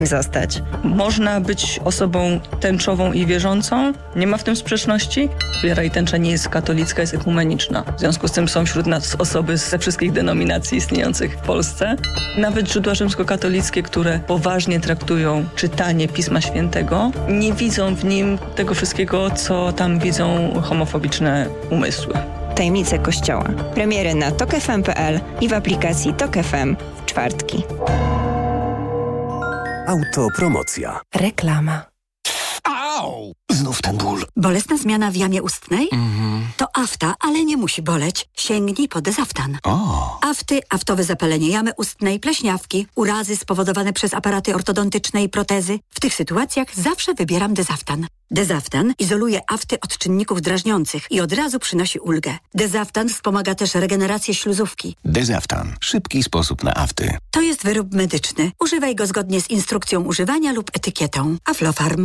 zastać. Można być osobą tęczową i wierzącą, nie ma w tym sprzeczności. Wiara i tęcza nie jest katolicka, jest ekumeniczna. W związku z tym są wśród nas osoby ze wszystkich denominacji istniejących w Polsce. Nawet źródła rzymskokatolickie, które poważnie traktują czytanie Pisma Świętego, nie widzą w nim tego wszystkiego, co tam widzą homofobiczne umysły. Tajemnice Kościoła. Premiery na tokefm.pl i w aplikacji Tok FM w czwartki. Autopromocja. Reklama. Au! Znów ten ból. Bolesna zmiana w jamie ustnej? To afta, ale nie musi boleć. Sięgnij po Dezaftan. Afty, aftowe zapalenie jamy ustnej, pleśniawki, urazy spowodowane przez aparaty ortodontyczne i protezy. W tych sytuacjach zawsze wybieram Dezaftan. Dezaftan izoluje afty od czynników drażniących i od razu przynosi ulgę. Dezaftan wspomaga też regenerację śluzówki. Dezaftan. Szybki sposób na afty. To jest wyrób medyczny. Używaj go zgodnie z instrukcją używania lub etykietą. Aflofarm.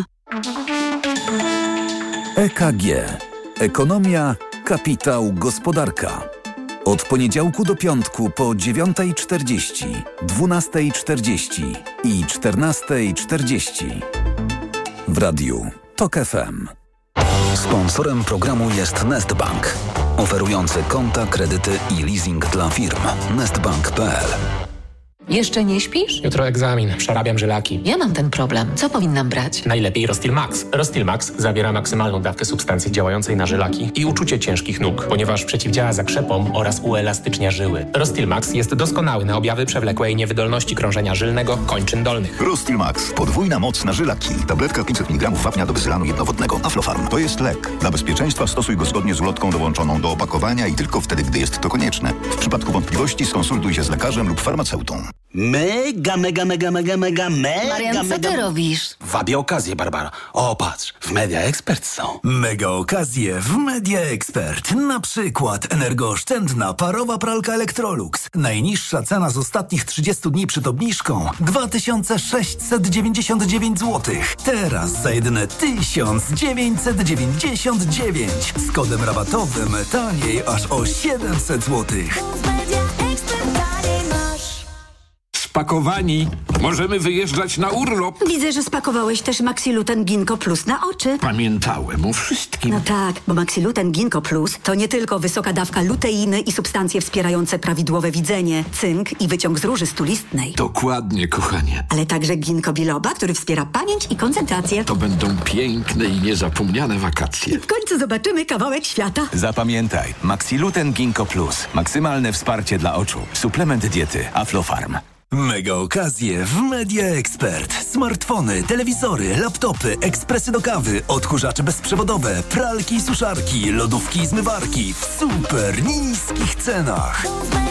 EKG. Ekonomia, kapitał, gospodarka. Od poniedziałku do piątku po 9:40, 12:40 i 14:40. W radiu Tok FM. Sponsorem programu jest Nestbank, oferujący konta, kredyty i leasing dla firm. Nestbank.pl. Jeszcze nie śpisz? Jutro egzamin, przerabiam żylaki. Ja mam ten problem. Co powinnam brać? Najlepiej Rostil Max. Rostil Max zawiera maksymalną dawkę substancji działającej na żylaki i uczucie ciężkich nóg, ponieważ przeciwdziała zakrzepom oraz uelastycznia żyły. Rostil Max jest doskonały na objawy przewlekłej niewydolności krążenia żylnego kończyn dolnych. Rostil Max. Podwójna moc na żylaki. Tabletka 500 mg wapnia do wyzylanu jednowodnego. Aflofarm. To jest lek. Dla bezpieczeństwa stosuj go zgodnie z ulotką dołączoną do opakowania i tylko wtedy, gdy jest to konieczne. W przypadku wątpliwości skonsultuj się z lekarzem lub farmaceutą. Mega. Marian, co ty robisz? Wabię okazję, Barbara. O, patrz, w Media Expert są. Mega okazje w Media Expert. Na przykład energooszczędna parowa pralka Electrolux. Najniższa cena z ostatnich 30 dni przed obniżką 2699 zł. Teraz za jedyne 1999. Z kodem rabatowym taniej aż o 700 zł. Spakowani. Możemy wyjeżdżać na urlop. Widzę, że spakowałeś też Maxiluten Ginkgo Plus na oczy. Pamiętałem o wszystkim. No tak, bo Maxiluten Ginkgo Plus to nie tylko wysoka dawka luteiny i substancje wspierające prawidłowe widzenie, cynk i wyciąg z róży stulistnej. Dokładnie, kochanie. Ale także ginkgo biloba, który wspiera pamięć i koncentrację. To będą piękne i niezapomniane wakacje. W końcu zobaczymy kawałek świata. Zapamiętaj, Maxiluten Ginkgo Plus. Maksymalne wsparcie dla oczu. Suplement diety Aflofarm. Mega okazje w Media Expert. Smartfony, telewizory, laptopy, ekspresy do kawy, odkurzacze bezprzewodowe, pralki i suszarki, lodówki i zmywarki w super niskich cenach.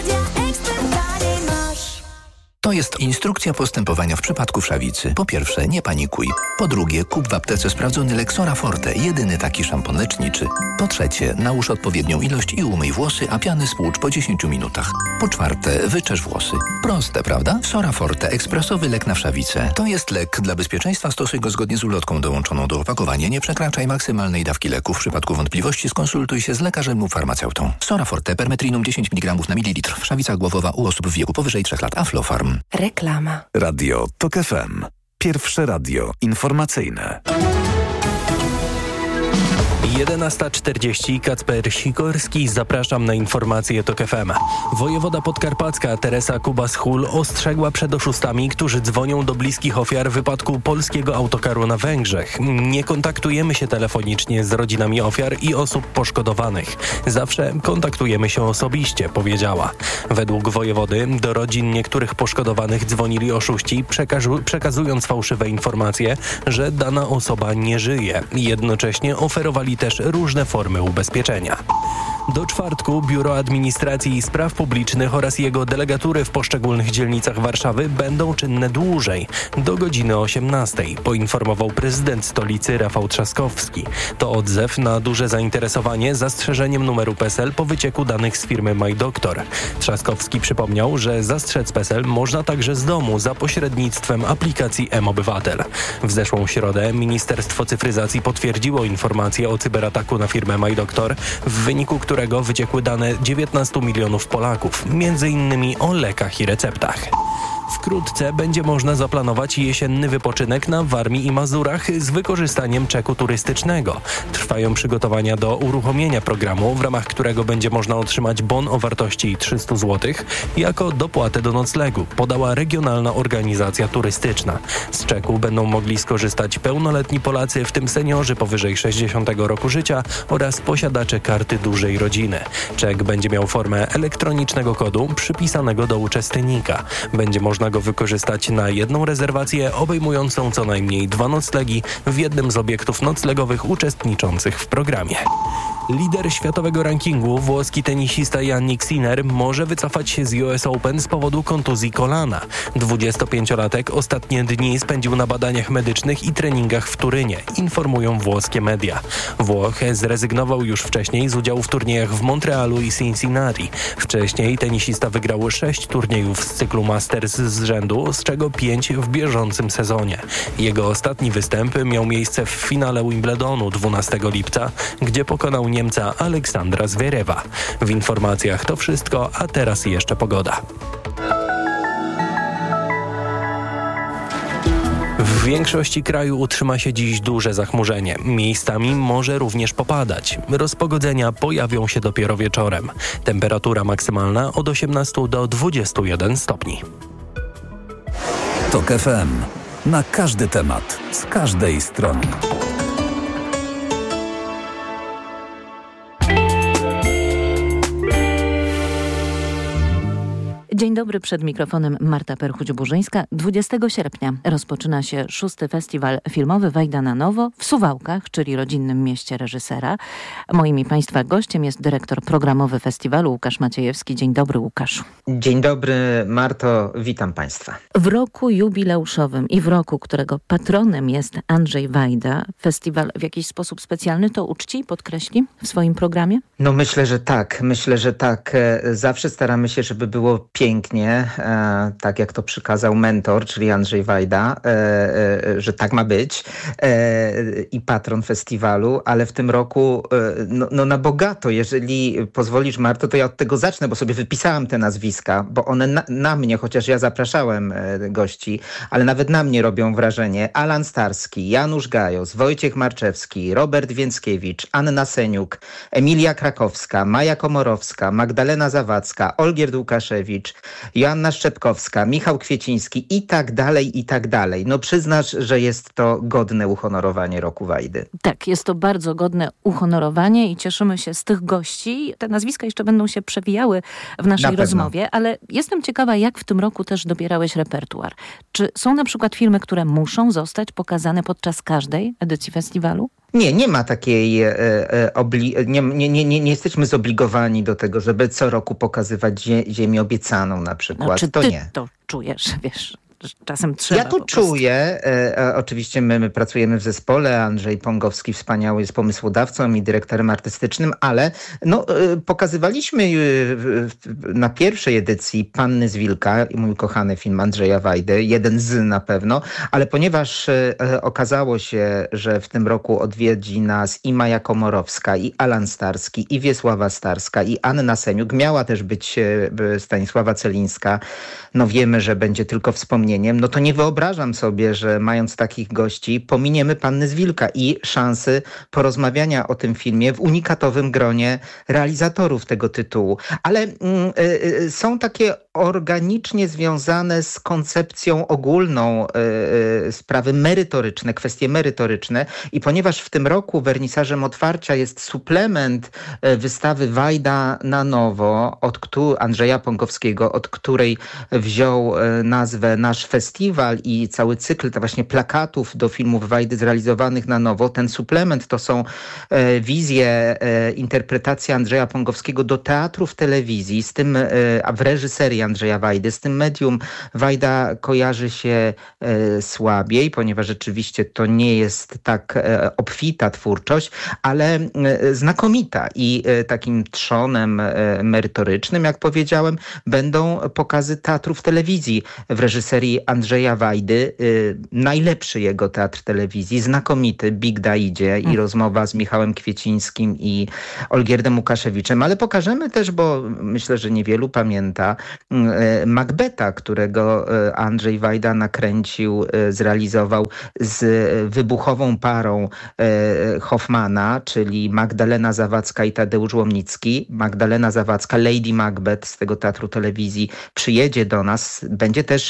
To jest instrukcja postępowania w przypadku wszawicy. Po pierwsze, nie panikuj. Po drugie, kup w aptece sprawdzony Lexora Forte, jedyny taki szampon leczniczy. Po trzecie, nałóż odpowiednią ilość i umyj włosy, a piany spłucz po 10 minutach. Po czwarte, wyczesz włosy. Proste, prawda? Sora Forte, ekspresowy lek na wszawicę. To jest lek. Dla bezpieczeństwa stosuj go zgodnie z ulotką dołączoną do opakowania. Nie przekraczaj maksymalnej dawki leku. W przypadku wątpliwości skonsultuj się z lekarzem lub farmaceutą. Sora Forte, permetrinum 10 mg na mililitr. Wszawica głowowa u osób w wieku powyżej 3 lat. Aflofarm. Reklama. Radio Tok FM. Pierwsze radio informacyjne. 11:40. Kacper Sikorski. Zapraszam na informacje Tok FM. Wojewoda podkarpacka Teresa Kubas-Hul ostrzegła przed oszustami, którzy dzwonią do bliskich ofiar wypadku polskiego autokaru na Węgrzech. Nie kontaktujemy się telefonicznie z rodzinami ofiar i osób poszkodowanych. Zawsze kontaktujemy się osobiście, powiedziała. Według wojewody do rodzin niektórych poszkodowanych dzwonili oszuści, przekazując fałszywe informacje, że dana osoba nie żyje. Jednocześnie oferowali też różne formy ubezpieczenia. Do czwartku Biuro Administracji i Spraw Publicznych oraz jego delegatury w poszczególnych dzielnicach Warszawy będą czynne dłużej, do godziny 18:00, poinformował prezydent stolicy Rafał Trzaskowski. To odzew na duże zainteresowanie zastrzeżeniem numeru PESEL po wycieku danych z firmy MyDoktor. Trzaskowski przypomniał, że zastrzec PESEL można także z domu za pośrednictwem aplikacji mObywatel. W zeszłą środę Ministerstwo Cyfryzacji potwierdziło informację o cyberataku na firmę MyDoctor, w wyniku którego wyciekły dane 19 milionów Polaków, m.in. o lekach i receptach. Wkrótce będzie można zaplanować jesienny wypoczynek na Warmii i Mazurach z wykorzystaniem czeku turystycznego. Trwają przygotowania do uruchomienia programu, w ramach którego będzie można otrzymać bon o wartości 300 zł jako dopłatę do noclegu, podała regionalna organizacja turystyczna. Z czeku będą mogli skorzystać pełnoletni Polacy, w tym seniorzy powyżej 60 roku życia oraz posiadacze karty dużej rodziny. Czek będzie miał formę elektronicznego kodu przypisanego do uczestnika. Będzie można go wykorzystać na jedną rezerwację obejmującą co najmniej 2 noclegi w jednym z obiektów noclegowych uczestniczących w programie. Lider światowego rankingu, włoski tenisista Jannik Sinner, może wycofać się z US Open z powodu kontuzji kolana. 25-latek ostatnie dni spędził na badaniach medycznych i treningach w Turynie, informują włoskie media. Włoch zrezygnował już wcześniej z udziału w turniejach w Montrealu i Cincinnati. Wcześniej tenisista wygrał 6 turniejów z cyklu Masters z rzędu, z czego 5 w bieżącym sezonie. Jego ostatni występ miał miejsce w finale Wimbledonu 12 lipca, gdzie pokonał Niemca Aleksandra Zverewa. W informacjach to wszystko, a teraz jeszcze pogoda. W większości kraju utrzyma się dziś duże zachmurzenie. Miejscami może również popadać. Rozpogodzenia pojawią się dopiero wieczorem. Temperatura maksymalna od 18 do 21 stopni. TOK FM. Na każdy temat, z każdej strony. Dzień dobry, przed mikrofonem Marta Perchuć-Burzyńska. 20 sierpnia rozpoczyna się 6. Festiwal Filmowy Wajda na Nowo w Suwałkach, czyli rodzinnym mieście reżysera. Moim i Państwa gościem jest dyrektor programowy festiwalu Łukasz Maciejewski. Dzień dobry, Łukaszu. Dzień dobry, Marto. Witam Państwa. W roku jubileuszowym i w roku, którego patronem jest Andrzej Wajda, festiwal w jakiś sposób specjalny to uczci i podkreśli w swoim programie? No myślę, że tak. Zawsze staramy się, żeby było pięknie, tak jak to przykazał mentor, czyli Andrzej Wajda, że tak ma być i patron festiwalu, ale w tym roku na bogato. Jeżeli pozwolisz, Marto, to ja od tego zacznę, bo sobie wypisałam te nazwiska, bo one na mnie, chociaż ja zapraszałem gości, ale nawet na mnie robią wrażenie. Alan Starski, Janusz Gajos, Wojciech Marczewski, Robert Więckiewicz, Anna Seniuk, Emilia Krakowska, Maja Komorowska, Magdalena Zawadzka, Olgierd Łukaszewicz, Joanna Szczepkowska, Michał Kwieciński i tak dalej, i tak dalej. No przyznasz, że jest to godne uhonorowanie roku Wajdy. Tak, jest to bardzo godne uhonorowanie i cieszymy się z tych gości. Te nazwiska jeszcze będą się przewijały w naszej rozmowie, ale jestem ciekawa, jak w tym roku też dobierałeś repertuar. Czy są na przykład filmy, które muszą zostać pokazane podczas każdej edycji festiwalu? Nie ma takiej, nie jesteśmy zobligowani do tego, żeby co roku pokazywać Ziemię Obiecaną na przykład. Czy to ty nie. to czujesz, wiesz? Czasem trzeba. Ja to czuję. Oczywiście my pracujemy w zespole. Andrzej Pongowski wspaniały jest pomysłodawcą i dyrektorem artystycznym, ale pokazywaliśmy na pierwszej edycji Panny z Wilka, mój kochany film Andrzeja Wajdy, jeden z na pewno, ale ponieważ okazało się, że w tym roku odwiedzi nas i Maja Komorowska, i Alan Starski, i Wiesława Starska, i Anna Seniuk, miała też być Stanisława Celińska. No wiemy, że będzie tylko wspomnieniem, no to nie wyobrażam sobie, że mając takich gości pominiemy Panny z Wilka i szansy porozmawiania o tym filmie w unikatowym gronie realizatorów tego tytułu. Ale są takie organicznie związane z koncepcją ogólną sprawy merytoryczne, kwestie merytoryczne i ponieważ w tym roku wernisażem otwarcia jest suplement wystawy Wajda na Nowo Andrzeja Pongowskiego, od której wziął nazwę nasz festiwal i cały cykl to właśnie plakatów do filmów Wajdy zrealizowanych na nowo. Ten suplement to są wizje, interpretacje Andrzeja Pongowskiego do teatru w telewizji, z tym w reżyserii Andrzeja Wajdy. Z tym medium Wajda kojarzy się słabiej, ponieważ rzeczywiście to nie jest tak obfita twórczość, ale znakomita i takim trzonem merytorycznym, jak powiedziałem, będą pokazy teatru w telewizji w reżyserii Andrzeja Wajdy. Najlepszy jego teatr telewizji, znakomity, Big Da idzie i rozmowa z Michałem Kwiecińskim i Olgierdem Łukaszewiczem, ale pokażemy też, bo myślę, że niewielu pamięta, Macbetha, którego Andrzej Wajda nakręcił, zrealizował z wybuchową parą Hoffmana, czyli Magdalena Zawadzka i Tadeusz Łomnicki. Magdalena Zawadzka, Lady Macbeth z tego teatru telewizji przyjedzie do nas. Będzie też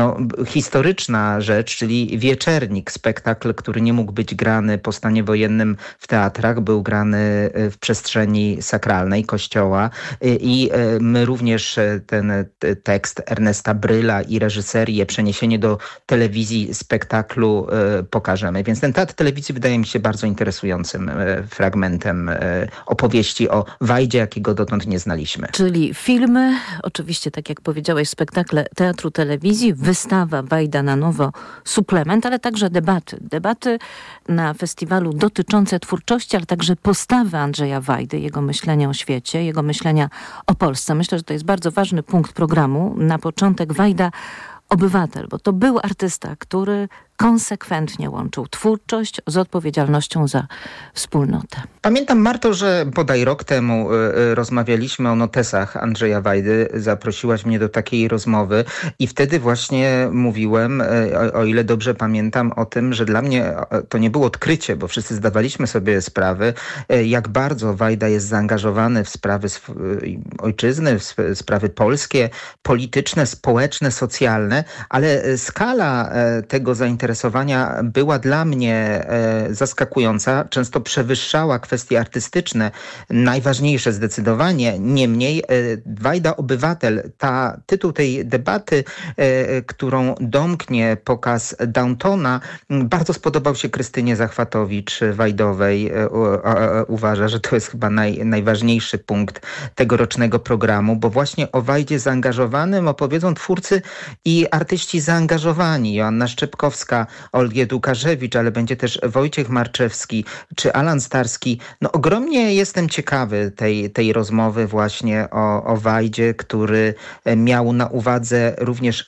historyczna rzecz, czyli Wieczernik, spektakl, który nie mógł być grany po stanie wojennym w teatrach, był grany w przestrzeni sakralnej kościoła i my również ten tekst Ernesta Bryla i reżyserię, przeniesienie do telewizji spektaklu pokażemy. Więc ten teatr telewizji wydaje mi się bardzo interesującym fragmentem opowieści o Wajdzie, jakiego dotąd nie znaliśmy. Czyli filmy, oczywiście tak jak powiedziałeś, spektakle teatru telewizji, wystawa Wajda na nowo, suplement, ale także debaty. Debaty na festiwalu dotyczące twórczości, ale także postawy Andrzeja Wajdy, jego myślenia o świecie, jego myślenia o Polsce. Myślę, że to jest bardzo ważny punkt programu. Na początek Wajda obywatel, bo to był artysta, który konsekwentnie łączył twórczość z odpowiedzialnością za wspólnotę. Pamiętam, Marto, że bodaj rok temu rozmawialiśmy o notesach Andrzeja Wajdy. Zaprosiłaś mnie do takiej rozmowy i wtedy właśnie mówiłem, o ile dobrze pamiętam, o tym, że dla mnie to nie było odkrycie, bo wszyscy zdawaliśmy sobie sprawę, jak bardzo Wajda jest zaangażowany w sprawy ojczyzny, w sprawy polskie, polityczne, społeczne, socjalne, ale skala tego zainteresowania była dla mnie zaskakująca, często przewyższała kwestie artystyczne, najważniejsze zdecydowanie. Niemniej Wajda obywatel, tytuł tej debaty, którą domknie pokaz Downtona, bardzo spodobał się Krystynie Zachwatowicz-Wajdowej. Uważa, że to jest chyba najważniejszy punkt tegorocznego programu, bo właśnie o Wajdzie zaangażowanym opowiedzą twórcy i artyści zaangażowani. Joanna Szczepkowska, Olgierd Łukaszewicz, ale będzie też Wojciech Marczewski czy Alan Starski. Ogromnie jestem ciekawy tej rozmowy właśnie o Wajdzie, który miał na uwadze również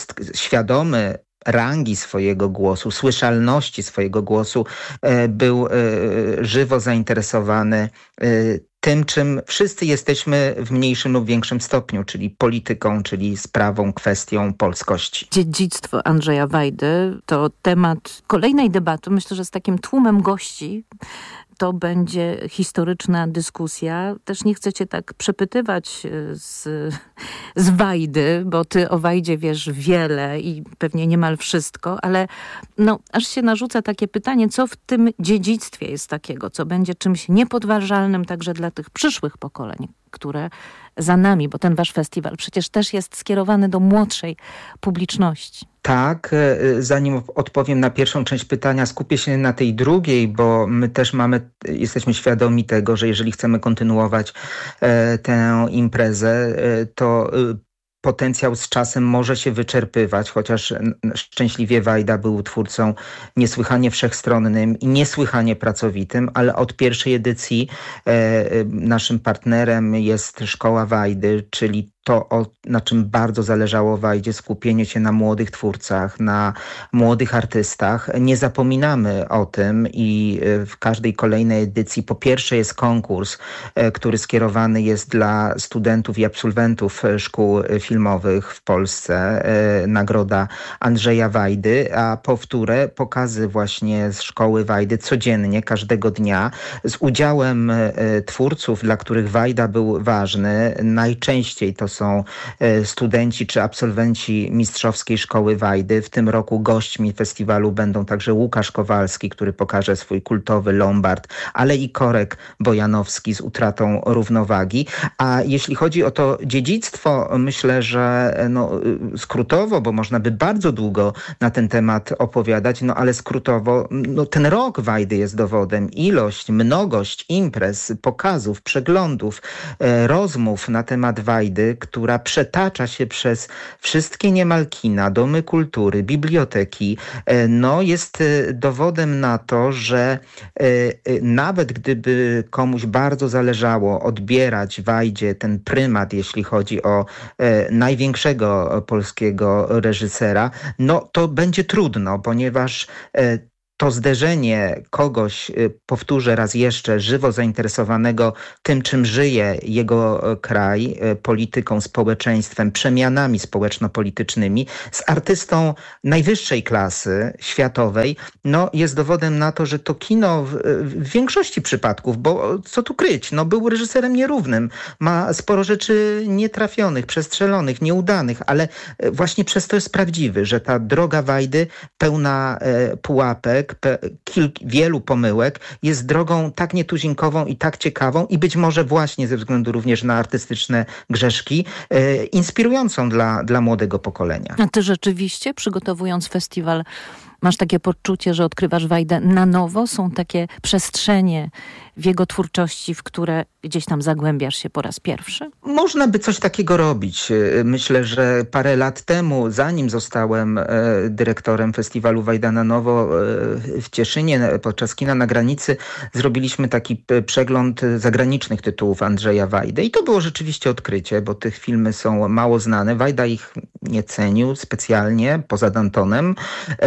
świadomy rangi swojego głosu, słyszalności swojego głosu, był żywo zainteresowany tym, czym wszyscy jesteśmy w mniejszym lub większym stopniu, czyli polityką, czyli sprawą, kwestią polskości. Dziedzictwo Andrzeja Wajdy to temat kolejnej debaty, myślę, że z takim tłumem gości. To będzie historyczna dyskusja. Też nie chcę cię tak przepytywać z Wajdy, bo ty o Wajdzie wiesz wiele i pewnie niemal wszystko, ale aż się narzuca takie pytanie, co w tym dziedzictwie jest takiego, co będzie czymś niepodważalnym także dla tych przyszłych pokoleń, które za nami, bo ten wasz festiwal przecież też jest skierowany do młodszej publiczności. Tak, zanim odpowiem na pierwszą część pytania, skupię się na tej drugiej, bo my też jesteśmy świadomi tego, że jeżeli chcemy kontynuować tę imprezę, to potencjał z czasem może się wyczerpywać, chociaż szczęśliwie Wajda był twórcą niesłychanie wszechstronnym i niesłychanie pracowitym, ale od pierwszej edycji naszym partnerem jest Szkoła Wajdy, czyli to, na czym bardzo zależało Wajdzie, skupienie się na młodych twórcach, na młodych artystach. Nie zapominamy o tym i w każdej kolejnej edycji po pierwsze jest konkurs, który skierowany jest dla studentów i absolwentów szkół filmowych w Polsce, nagroda Andrzeja Wajdy, a po wtóre pokazy właśnie z Szkoły Wajdy codziennie, każdego dnia, z udziałem twórców, dla których Wajda był ważny. Najczęściej to są studenci czy absolwenci Mistrzowskiej Szkoły Wajdy. W tym roku gośćmi festiwalu będą także Łukasz Kowalski, który pokaże swój kultowy Lombard, ale i Korek Bojanowski z Utratą równowagi. A jeśli chodzi o to dziedzictwo, myślę, że skrótowo, bo można by bardzo długo na ten temat opowiadać, ale skrótowo, ten rok Wajdy jest dowodem. Ilość, mnogość imprez, pokazów, przeglądów, rozmów na temat Wajdy, która przetacza się przez wszystkie niemal kina, domy kultury, biblioteki, no jest dowodem na to, że nawet gdyby komuś bardzo zależało odbierać Wajdzie ten prymat, jeśli chodzi o największego polskiego reżysera, no to będzie trudno, ponieważ to zderzenie kogoś, powtórzę raz jeszcze, żywo zainteresowanego tym, czym żyje jego kraj, polityką, społeczeństwem, przemianami społeczno-politycznymi, z artystą najwyższej klasy światowej, no jest dowodem na to, że to kino w większości przypadków, bo co tu kryć, no był reżyserem nierównym, ma sporo rzeczy nietrafionych, przestrzelonych, nieudanych, ale właśnie przez to jest prawdziwy, że ta droga Wajdy pełna pułapek, wielu pomyłek, jest drogą tak nietuzinkową i tak ciekawą i być może właśnie ze względu również na artystyczne grzeszki, inspirującą dla młodego pokolenia. A ty rzeczywiście, przygotowując festiwal, masz takie poczucie, że odkrywasz Wajdę na nowo? Są takie przestrzenie w jego twórczości, w które gdzieś tam zagłębiasz się po raz pierwszy? Można by coś takiego robić. Myślę, że parę lat temu, zanim zostałem dyrektorem festiwalu Wajda na nowo w Cieszynie, podczas Kina na granicy, zrobiliśmy taki przegląd zagranicznych tytułów Andrzeja Wajdy. I to było rzeczywiście odkrycie, bo tych filmy są mało znane. Wajda ich nie cenił specjalnie, poza Dantonem.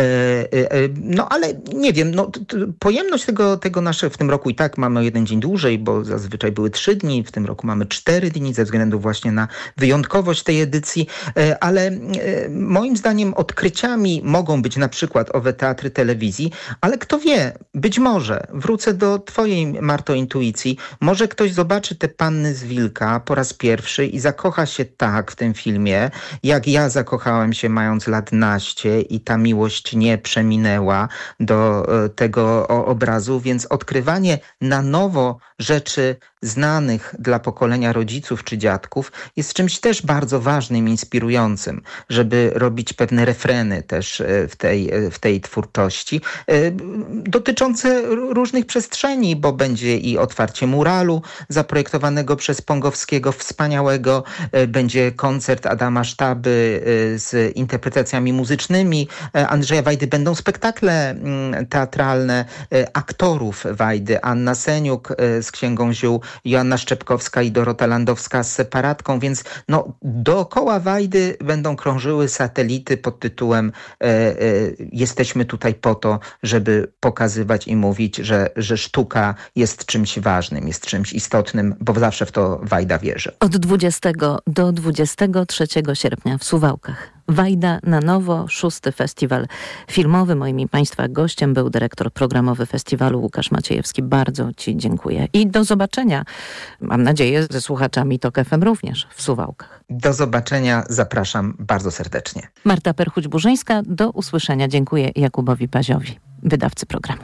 No ale nie wiem, no, pojemność tego naszego, w tym roku i tak mamy o jeden dzień dłużej, bo zazwyczaj były 3 dni, w tym roku mamy 4 dni ze względu właśnie na wyjątkowość tej edycji, ale moim zdaniem odkryciami mogą być na przykład owe teatry telewizji, ale kto wie, być może, wrócę do twojej, Marto, intuicji, może ktoś zobaczy te Panny z Wilka po raz pierwszy i zakocha się tak w tym filmie, jak ja zakochałem się mając lat naście i ta miłość nie przeminęła do tego obrazu, więc odkrywanie na nowo rzeczy znanych dla pokolenia rodziców czy dziadków jest czymś też bardzo ważnym, inspirującym, żeby robić pewne refreny też w tej twórczości, dotyczące różnych przestrzeni, bo będzie i otwarcie muralu zaprojektowanego przez Pongowskiego, wspaniałego, będzie koncert Adama Sztaby z interpretacjami muzycznymi Andrzeja Wajdy, będą spektakle teatralne aktorów Wajdy, Anna Seniuk z Księgą Ziół, Joanna Szczepkowska i Dorota Landowska z Separatką, więc no, dookoła Wajdy będą krążyły satelity pod tytułem jesteśmy tutaj po to, żeby pokazywać i mówić, że sztuka jest czymś ważnym, jest czymś istotnym, bo zawsze w to Wajda wierzy. Od 20 do 23 sierpnia w Suwałkach. Wajda na nowo, 6. festiwal filmowy. Moim i Państwa gościem był dyrektor programowy festiwalu Łukasz Maciejewski. Bardzo Ci dziękuję. I do zobaczenia, mam nadzieję, ze słuchaczami TOK FM również w Suwałkach. Do zobaczenia, zapraszam bardzo serdecznie. Marta Perchuć-Burzyńska, do usłyszenia. Dziękuję Jakubowi Paziowi, wydawcy programu.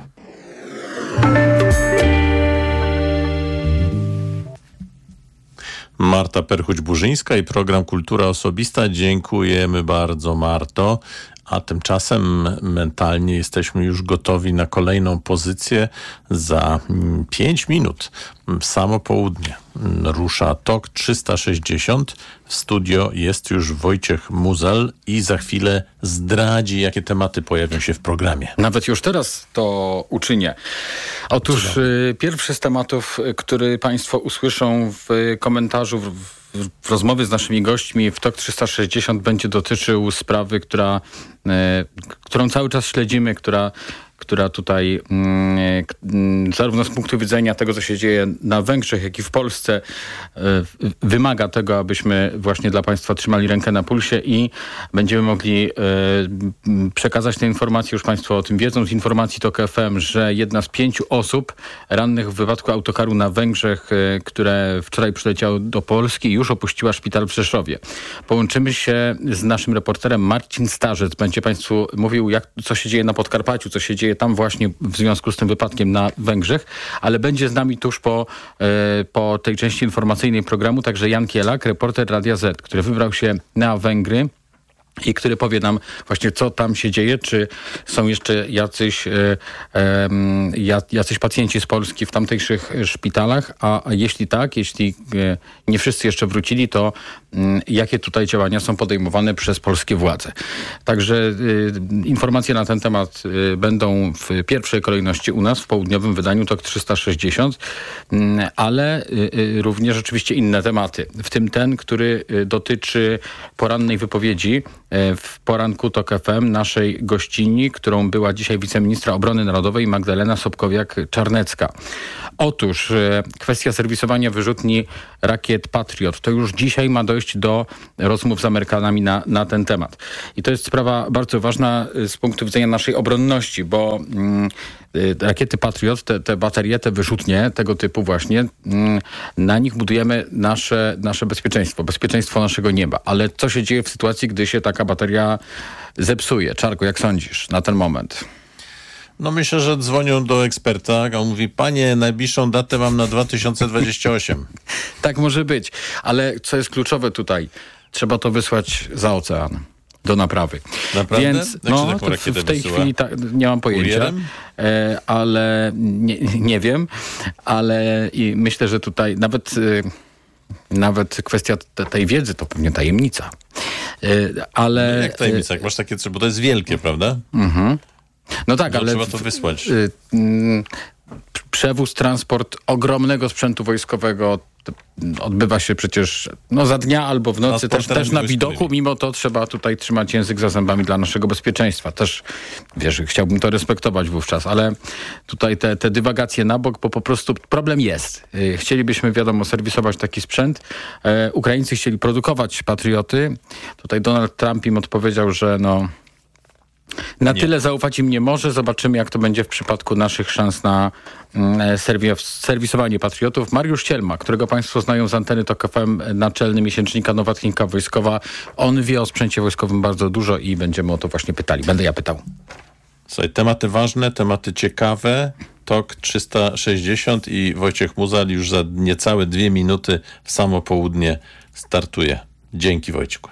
Marta Perchuć-Burzyńska i program Kultura Osobista. Dziękujemy bardzo, Marto. A tymczasem mentalnie jesteśmy już gotowi na kolejną pozycję. Za 5 minut, w samo południe, rusza TOK 360. W studio jest już Wojciech Muzel i za chwilę zdradzi, jakie tematy pojawią się w programie. Nawet już teraz to uczynię. Otóż pierwszy z tematów, który Państwo usłyszą w komentarzu w rozmowie z naszymi gośćmi w TOK 360 będzie dotyczył sprawy, którą cały czas śledzimy, która tutaj zarówno z punktu widzenia tego, co się dzieje na Węgrzech, jak i w Polsce, wymaga tego, abyśmy właśnie dla Państwa trzymali rękę na pulsie i będziemy mogli przekazać te informacje, już Państwo o tym wiedzą, z informacji TOK FM, że jedna z 5 osób rannych w wypadku autokaru na Węgrzech, które wczoraj przyleciało do Polski, już opuściła szpital w Rzeszowie. Połączymy się z naszym reporterem Marcin Starzec. Będzie Państwu mówił, co się dzieje na Podkarpaciu, co się dzieje tam właśnie w związku z tym wypadkiem na Węgrzech, ale będzie z nami tuż po tej części informacyjnej programu także Jan Kielak, reporter Radia Z, który wybrał się na Węgry i który powie nam właśnie, co tam się dzieje, czy są jeszcze jacyś pacjenci z Polski w tamtejszych szpitalach, a jeśli tak, jeśli nie wszyscy jeszcze wrócili, to jakie tutaj działania są podejmowane przez polskie władze. Także informacje na ten temat będą w pierwszej kolejności u nas w południowym wydaniu TOK 360, ale również rzeczywiście inne tematy, w tym ten, który dotyczy porannej wypowiedzi w poranku TOK FM naszej gościni, którą była dzisiaj wiceministra obrony narodowej Magdalena Sobkowiak-Czarnecka. Otóż kwestia serwisowania wyrzutni rakiet Patriot. To już dzisiaj ma dojść do rozmów z Amerykanami na ten temat. I to jest sprawa bardzo ważna z punktu widzenia naszej obronności, bo rakiety Patriot, te baterie, te wyrzutnie tego typu właśnie, na nich budujemy nasze bezpieczeństwo naszego nieba. Ale co się dzieje w sytuacji, gdy się taka bateria zepsuje? Czarku, jak sądzisz na ten moment? No myślę, że dzwonią do eksperta, a on mówi, panie, najbliższą datę mam na 2028. Tak może być, ale co jest kluczowe tutaj, trzeba to wysłać za ocean. Do naprawy. Naprawdę? Więc w tej chwili nie mam pojęcia, ale nie wiem, ale i myślę, że tutaj nawet kwestia tej wiedzy to pewnie tajemnica. Ale jak tajemnica? Jak masz takie, bo to jest wielkie, prawda? Mhm. No tak, ale trzeba to wysłać. Przewóz, transport ogromnego sprzętu wojskowego odbywa się przecież za dnia albo w nocy, też na widoku. Mimo to trzeba tutaj trzymać język za zębami dla naszego bezpieczeństwa. Też, wiesz, chciałbym to respektować wówczas, ale tutaj te dywagacje na bok, bo po prostu problem jest. Chcielibyśmy, wiadomo, serwisować taki sprzęt. Ukraińcy chcieli produkować patrioty. Tutaj Donald Trump im odpowiedział, że tyle zaufać im nie może. Zobaczymy, jak to będzie w przypadku naszych szans na serwisowanie patriotów. Mariusz Cielma, którego państwo znają z anteny TOK FM, naczelny miesięcznika Nowa Technika Wojskowa. On wie o sprzęcie wojskowym bardzo dużo i będziemy o to właśnie pytali. Będę ja pytał. Słuchaj, tematy ważne, tematy ciekawe. TOK 360 i Wojciech Muzal już za niecałe 2 minuty w samo południe startuje. Dzięki, Wojcieku.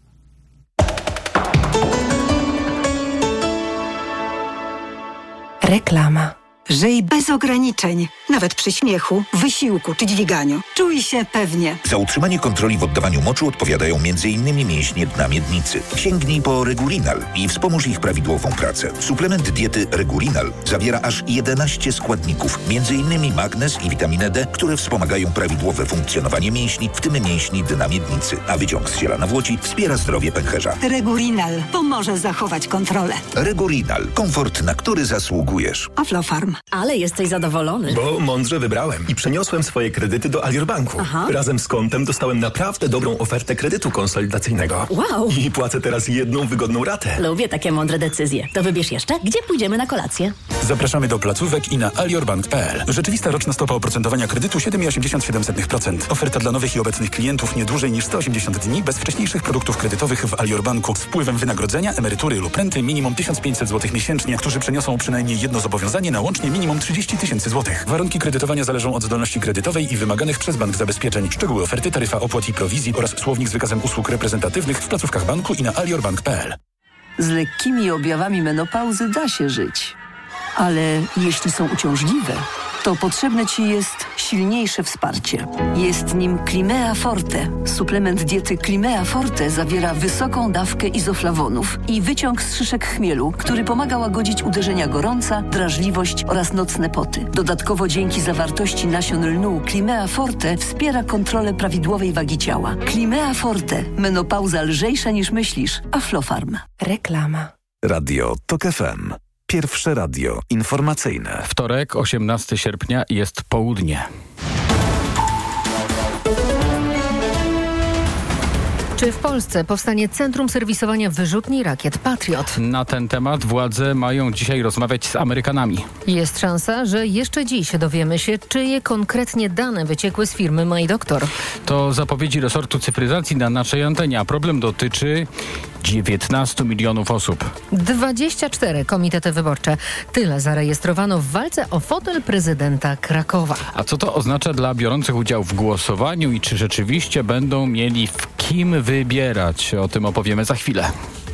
Reklama. Żyj bez ograniczeń, nawet przy śmiechu, wysiłku czy dźwiganiu. Czuj się pewnie. Za utrzymanie kontroli w oddawaniu moczu odpowiadają m.in. mięśnie dna miednicy. Sięgnij po Regulinal i wspomóż ich prawidłową pracę. Suplement diety Regulinal zawiera aż 11 składników, m.in. magnez i witaminę D, które wspomagają prawidłowe funkcjonowanie mięśni, w tym mięśni dna miednicy. A wyciąg z ziela Włodzi wspiera zdrowie pęcherza. Regulinal pomoże zachować kontrolę. Regulinal. Komfort, na który zasługujesz. Aflofarm. Ale jesteś zadowolony. Bo mądrze wybrałem i przeniosłem swoje kredyty do Alior Banku. Razem z kontem dostałem naprawdę dobrą ofertę kredytu konsolidacyjnego. Wow! I płacę teraz jedną wygodną ratę. Lubię takie mądre decyzje. To wybierz jeszcze, gdzie pójdziemy na kolację. Zapraszamy do placówek i na aliorbank.pl. Rzeczywista roczna stopa oprocentowania kredytu 7,87%. Oferta dla nowych i obecnych klientów nie dłużej niż 180 dni bez wcześniejszych produktów kredytowych w Alior Banku z wpływem wynagrodzenia, emerytury lub renty minimum 1500 zł miesięcznie, którzy przeniosą przynajmniej jedno zobowiązanie na łącznie minimum 30 000 złotych. Warunki kredytowania zależą od zdolności kredytowej i wymaganych przez bank zabezpieczeń. Szczegóły oferty, taryfa opłat i prowizji oraz słownik z wykazem usług reprezentatywnych w placówkach banku i na aliorbank.pl. Z lekkimi objawami menopauzy da się żyć. Ale jeśli są uciążliwe, to potrzebne Ci jest silniejsze wsparcie. Jest nim Climea Forte. Suplement diety Climea Forte zawiera wysoką dawkę izoflawonów i wyciąg z szyszek chmielu, który pomaga łagodzić uderzenia gorąca, drażliwość oraz nocne poty. Dodatkowo dzięki zawartości nasion lnu Climea Forte wspiera kontrolę prawidłowej wagi ciała. Climea Forte. Menopauza lżejsza niż myślisz. Aflofarm. Reklama. Radio TOK FM. Pierwsze radio informacyjne. Wtorek, 18 sierpnia, jest południe. Czy w Polsce powstanie Centrum Serwisowania Wyrzutni Rakiet Patriot? Na ten temat władze mają dzisiaj rozmawiać z Amerykanami. Jest szansa, że jeszcze dziś dowiemy się, czyje konkretnie dane wyciekły z firmy MyDoctor. To zapowiedzi resortu cyfryzacji na naszej antenie, a problem dotyczy 19 milionów osób. 24 komitety wyborcze. Tyle zarejestrowano w walce o fotel prezydenta Krakowa. A co to oznacza dla biorących udział w głosowaniu i czy rzeczywiście będą mieli w kim wybierać. O tym opowiemy za chwilę.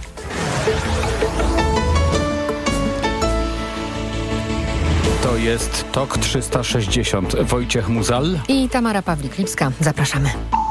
To jest TOK 360. Wojciech Muzal i Tamara Pawlik-Lipska. Zapraszamy.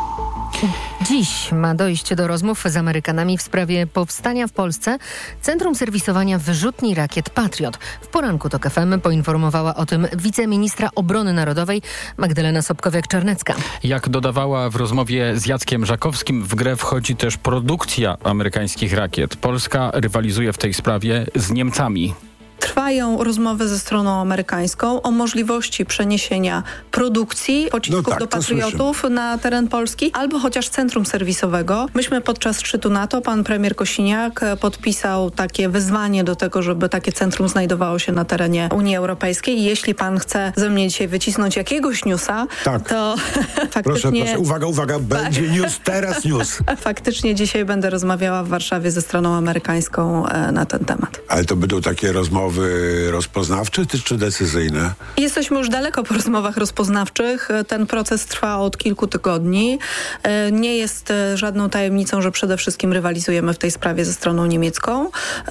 Dziś ma dojść do rozmów z Amerykanami w sprawie powstania w Polsce Centrum Serwisowania Wyrzutni Rakiet Patriot. W poranku TOK FM poinformowała o tym wiceministra obrony narodowej Magdalena Sobkowiak-Czarnecka. Jak dodawała w rozmowie z Jackiem Żakowskim, w grę wchodzi też produkcja amerykańskich rakiet. Polska rywalizuje w tej sprawie z Niemcami. Trwają rozmowy ze stroną amerykańską o możliwości przeniesienia produkcji pocisków do Patriotów na teren Polski albo chociaż centrum serwisowego. Myśmy podczas szczytu NATO, pan premier Kosiniak podpisał takie wezwanie do tego, żeby takie centrum znajdowało się na terenie Unii Europejskiej. Jeśli pan chce ze mnie dzisiaj wycisnąć jakiegoś newsa, to faktycznie... Proszę, uwaga, będzie news, teraz news. Faktycznie dzisiaj będę rozmawiała w Warszawie ze stroną amerykańską na ten temat. Ale to będą takie rozmowy rozpoznawcze czy decyzyjne? Jesteśmy już daleko po rozmowach rozpoznawczych. Ten proces trwa od kilku tygodni. Nie jest żadną tajemnicą, że przede wszystkim rywalizujemy w tej sprawie ze stroną niemiecką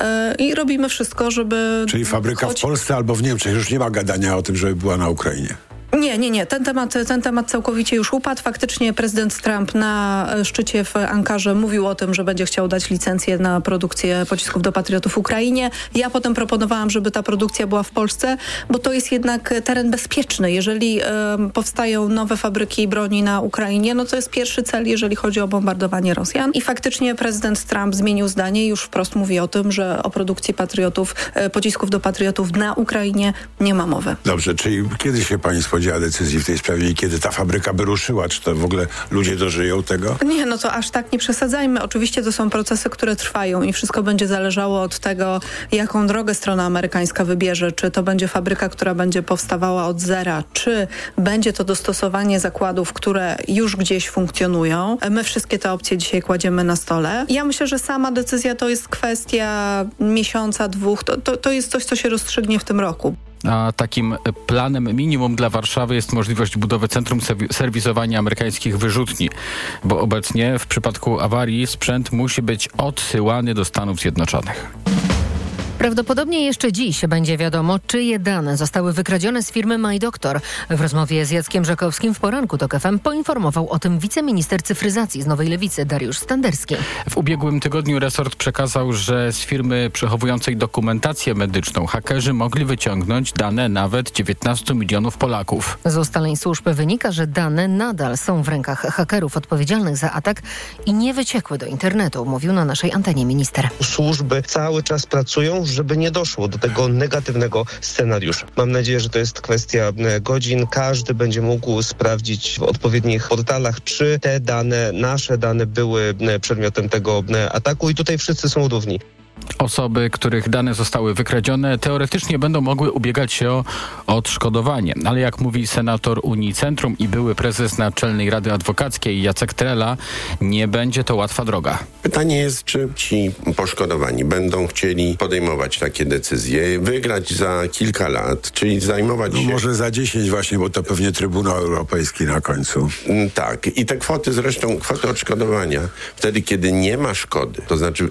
i robimy wszystko, żeby... Czyli fabryka w Polsce albo w Niemczech. Już nie ma gadania o tym, żeby była na Ukrainie. Nie. Ten temat całkowicie już upadł. Faktycznie prezydent Trump na szczycie w Ankarze mówił o tym, że będzie chciał dać licencję na produkcję pocisków do Patriotów Ukrainie. Ja potem proponowałam, żeby ta produkcja była w Polsce, bo to jest jednak teren bezpieczny. Jeżeli powstają nowe fabryki broni na Ukrainie, no to jest pierwszy cel, jeżeli chodzi o bombardowanie Rosjan. I faktycznie prezydent Trump zmienił zdanie i już wprost mówi o tym, że o produkcji pocisków do Patriotów na Ukrainie nie ma mowy. Dobrze, czyli kiedy się pani spodziewa decyzji w tej sprawie i kiedy ta fabryka by ruszyła? Czy to w ogóle ludzie dożyją tego? Nie, no to aż tak nie przesadzajmy. Oczywiście to są procesy, które trwają i wszystko będzie zależało od tego, jaką drogę strona amerykańska wybierze. Czy to będzie fabryka, która będzie powstawała od zera, czy będzie to dostosowanie zakładów, które już gdzieś funkcjonują. My wszystkie te opcje dzisiaj kładziemy na stole. Ja myślę, że sama decyzja to jest kwestia miesiąca, dwóch. To jest coś, co się rozstrzygnie w tym roku. A takim planem minimum dla Warszawy jest możliwość budowy centrum serwisowania amerykańskich wyrzutni, bo obecnie w przypadku awarii sprzęt musi być odsyłany do Stanów Zjednoczonych. Prawdopodobnie jeszcze dziś będzie wiadomo, czyje dane zostały wykradzione z firmy MyDoctor. W rozmowie z Jackiem Żakowskim w poranku TOK FM poinformował o tym wiceminister cyfryzacji z Nowej Lewicy Dariusz Standerski. W ubiegłym tygodniu resort przekazał, że z firmy przechowującej dokumentację medyczną hakerzy mogli wyciągnąć dane nawet 19 milionów Polaków. Z ustaleń służb wynika, że dane nadal są w rękach hakerów odpowiedzialnych za atak i nie wyciekły do internetu, mówił na naszej antenie minister. Służby cały czas pracują, żeby nie doszło do tego negatywnego scenariusza. Mam nadzieję, że to jest kwestia godzin. Każdy będzie mógł sprawdzić w odpowiednich portalach, czy te dane, nasze dane były przedmiotem tego ataku i tutaj wszyscy są równi. Osoby, których dane zostały wykradzione, teoretycznie będą mogły ubiegać się o odszkodowanie. Ale jak mówi senator Unii Centrum i były prezes Naczelnej Rady Adwokackiej Jacek Trela, nie będzie to łatwa droga. Pytanie jest, czy ci poszkodowani będą chcieli podejmować takie decyzje, wygrać za kilka lat, czyli zajmować się... Może za 10 właśnie, bo to pewnie Trybunał Europejski na końcu. Tak. I te kwoty zresztą, kwoty odszkodowania, wtedy kiedy nie ma szkody, to znaczy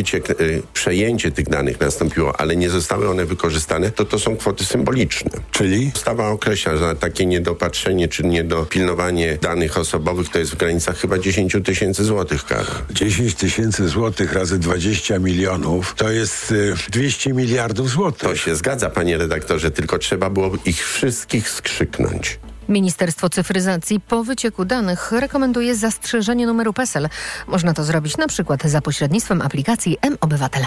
przejęcie tych danych nastąpiło, ale nie zostały one wykorzystane, to są kwoty symboliczne. Czyli? Ustawa określa, że takie niedopatrzenie czy niedopilnowanie danych osobowych to jest w granicach chyba 10 tysięcy złotych kara. 10 tysięcy złotych razy 20 milionów to jest 200 miliardów złotych. To się zgadza, panie redaktorze, tylko trzeba było ich wszystkich skrzyknąć. Ministerstwo Cyfryzacji po wycieku danych rekomenduje zastrzeżenie numeru PESEL. Można to zrobić na przykład za pośrednictwem aplikacji mObywatel.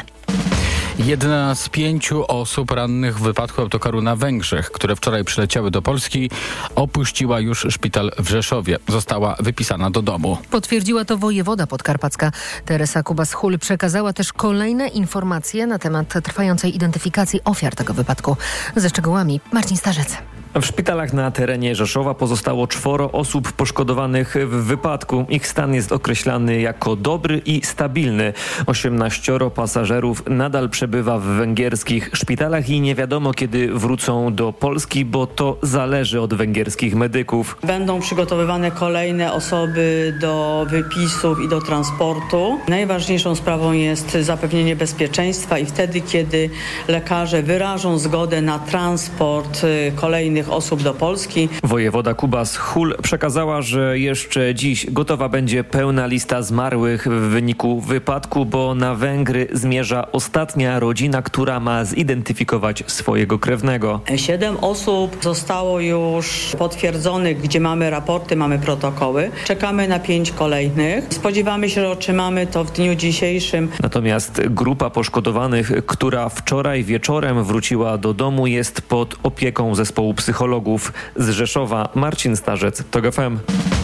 1 z 5 osób rannych w wypadku autokaru na Węgrzech, które wczoraj przyleciały do Polski, opuściła już szpital w Rzeszowie. Została wypisana do domu. Potwierdziła to wojewoda podkarpacka. Teresa Kubas-Hul przekazała też kolejne informacje na temat trwającej identyfikacji ofiar tego wypadku. Ze szczegółami Marcin Starzec. W szpitalach na terenie Rzeszowa pozostało 4 osób poszkodowanych w wypadku. Ich stan jest określany jako dobry i stabilny. 18 pasażerów nadal przebywa w węgierskich szpitalach i nie wiadomo, kiedy wrócą do Polski, bo to zależy od węgierskich medyków. Będą przygotowywane kolejne osoby do wypisów i do transportu. Najważniejszą sprawą jest zapewnienie bezpieczeństwa i wtedy, kiedy lekarze wyrażą zgodę na transport kolejnych osób do Polski. Wojewoda Kuba Schul przekazała, że jeszcze dziś gotowa będzie pełna lista zmarłych w wyniku wypadku, bo na Węgry zmierza ostatnia rodzina, która ma zidentyfikować swojego krewnego. 7 osób zostało już potwierdzonych, gdzie mamy raporty, mamy protokoły. Czekamy na 5 kolejnych. Spodziewamy się, że otrzymamy to w dniu dzisiejszym. Natomiast grupa poszkodowanych, która wczoraj wieczorem wróciła do domu, jest pod opieką zespołu psychologów z Rzeszowa. Marcin Starzec, TOG FM.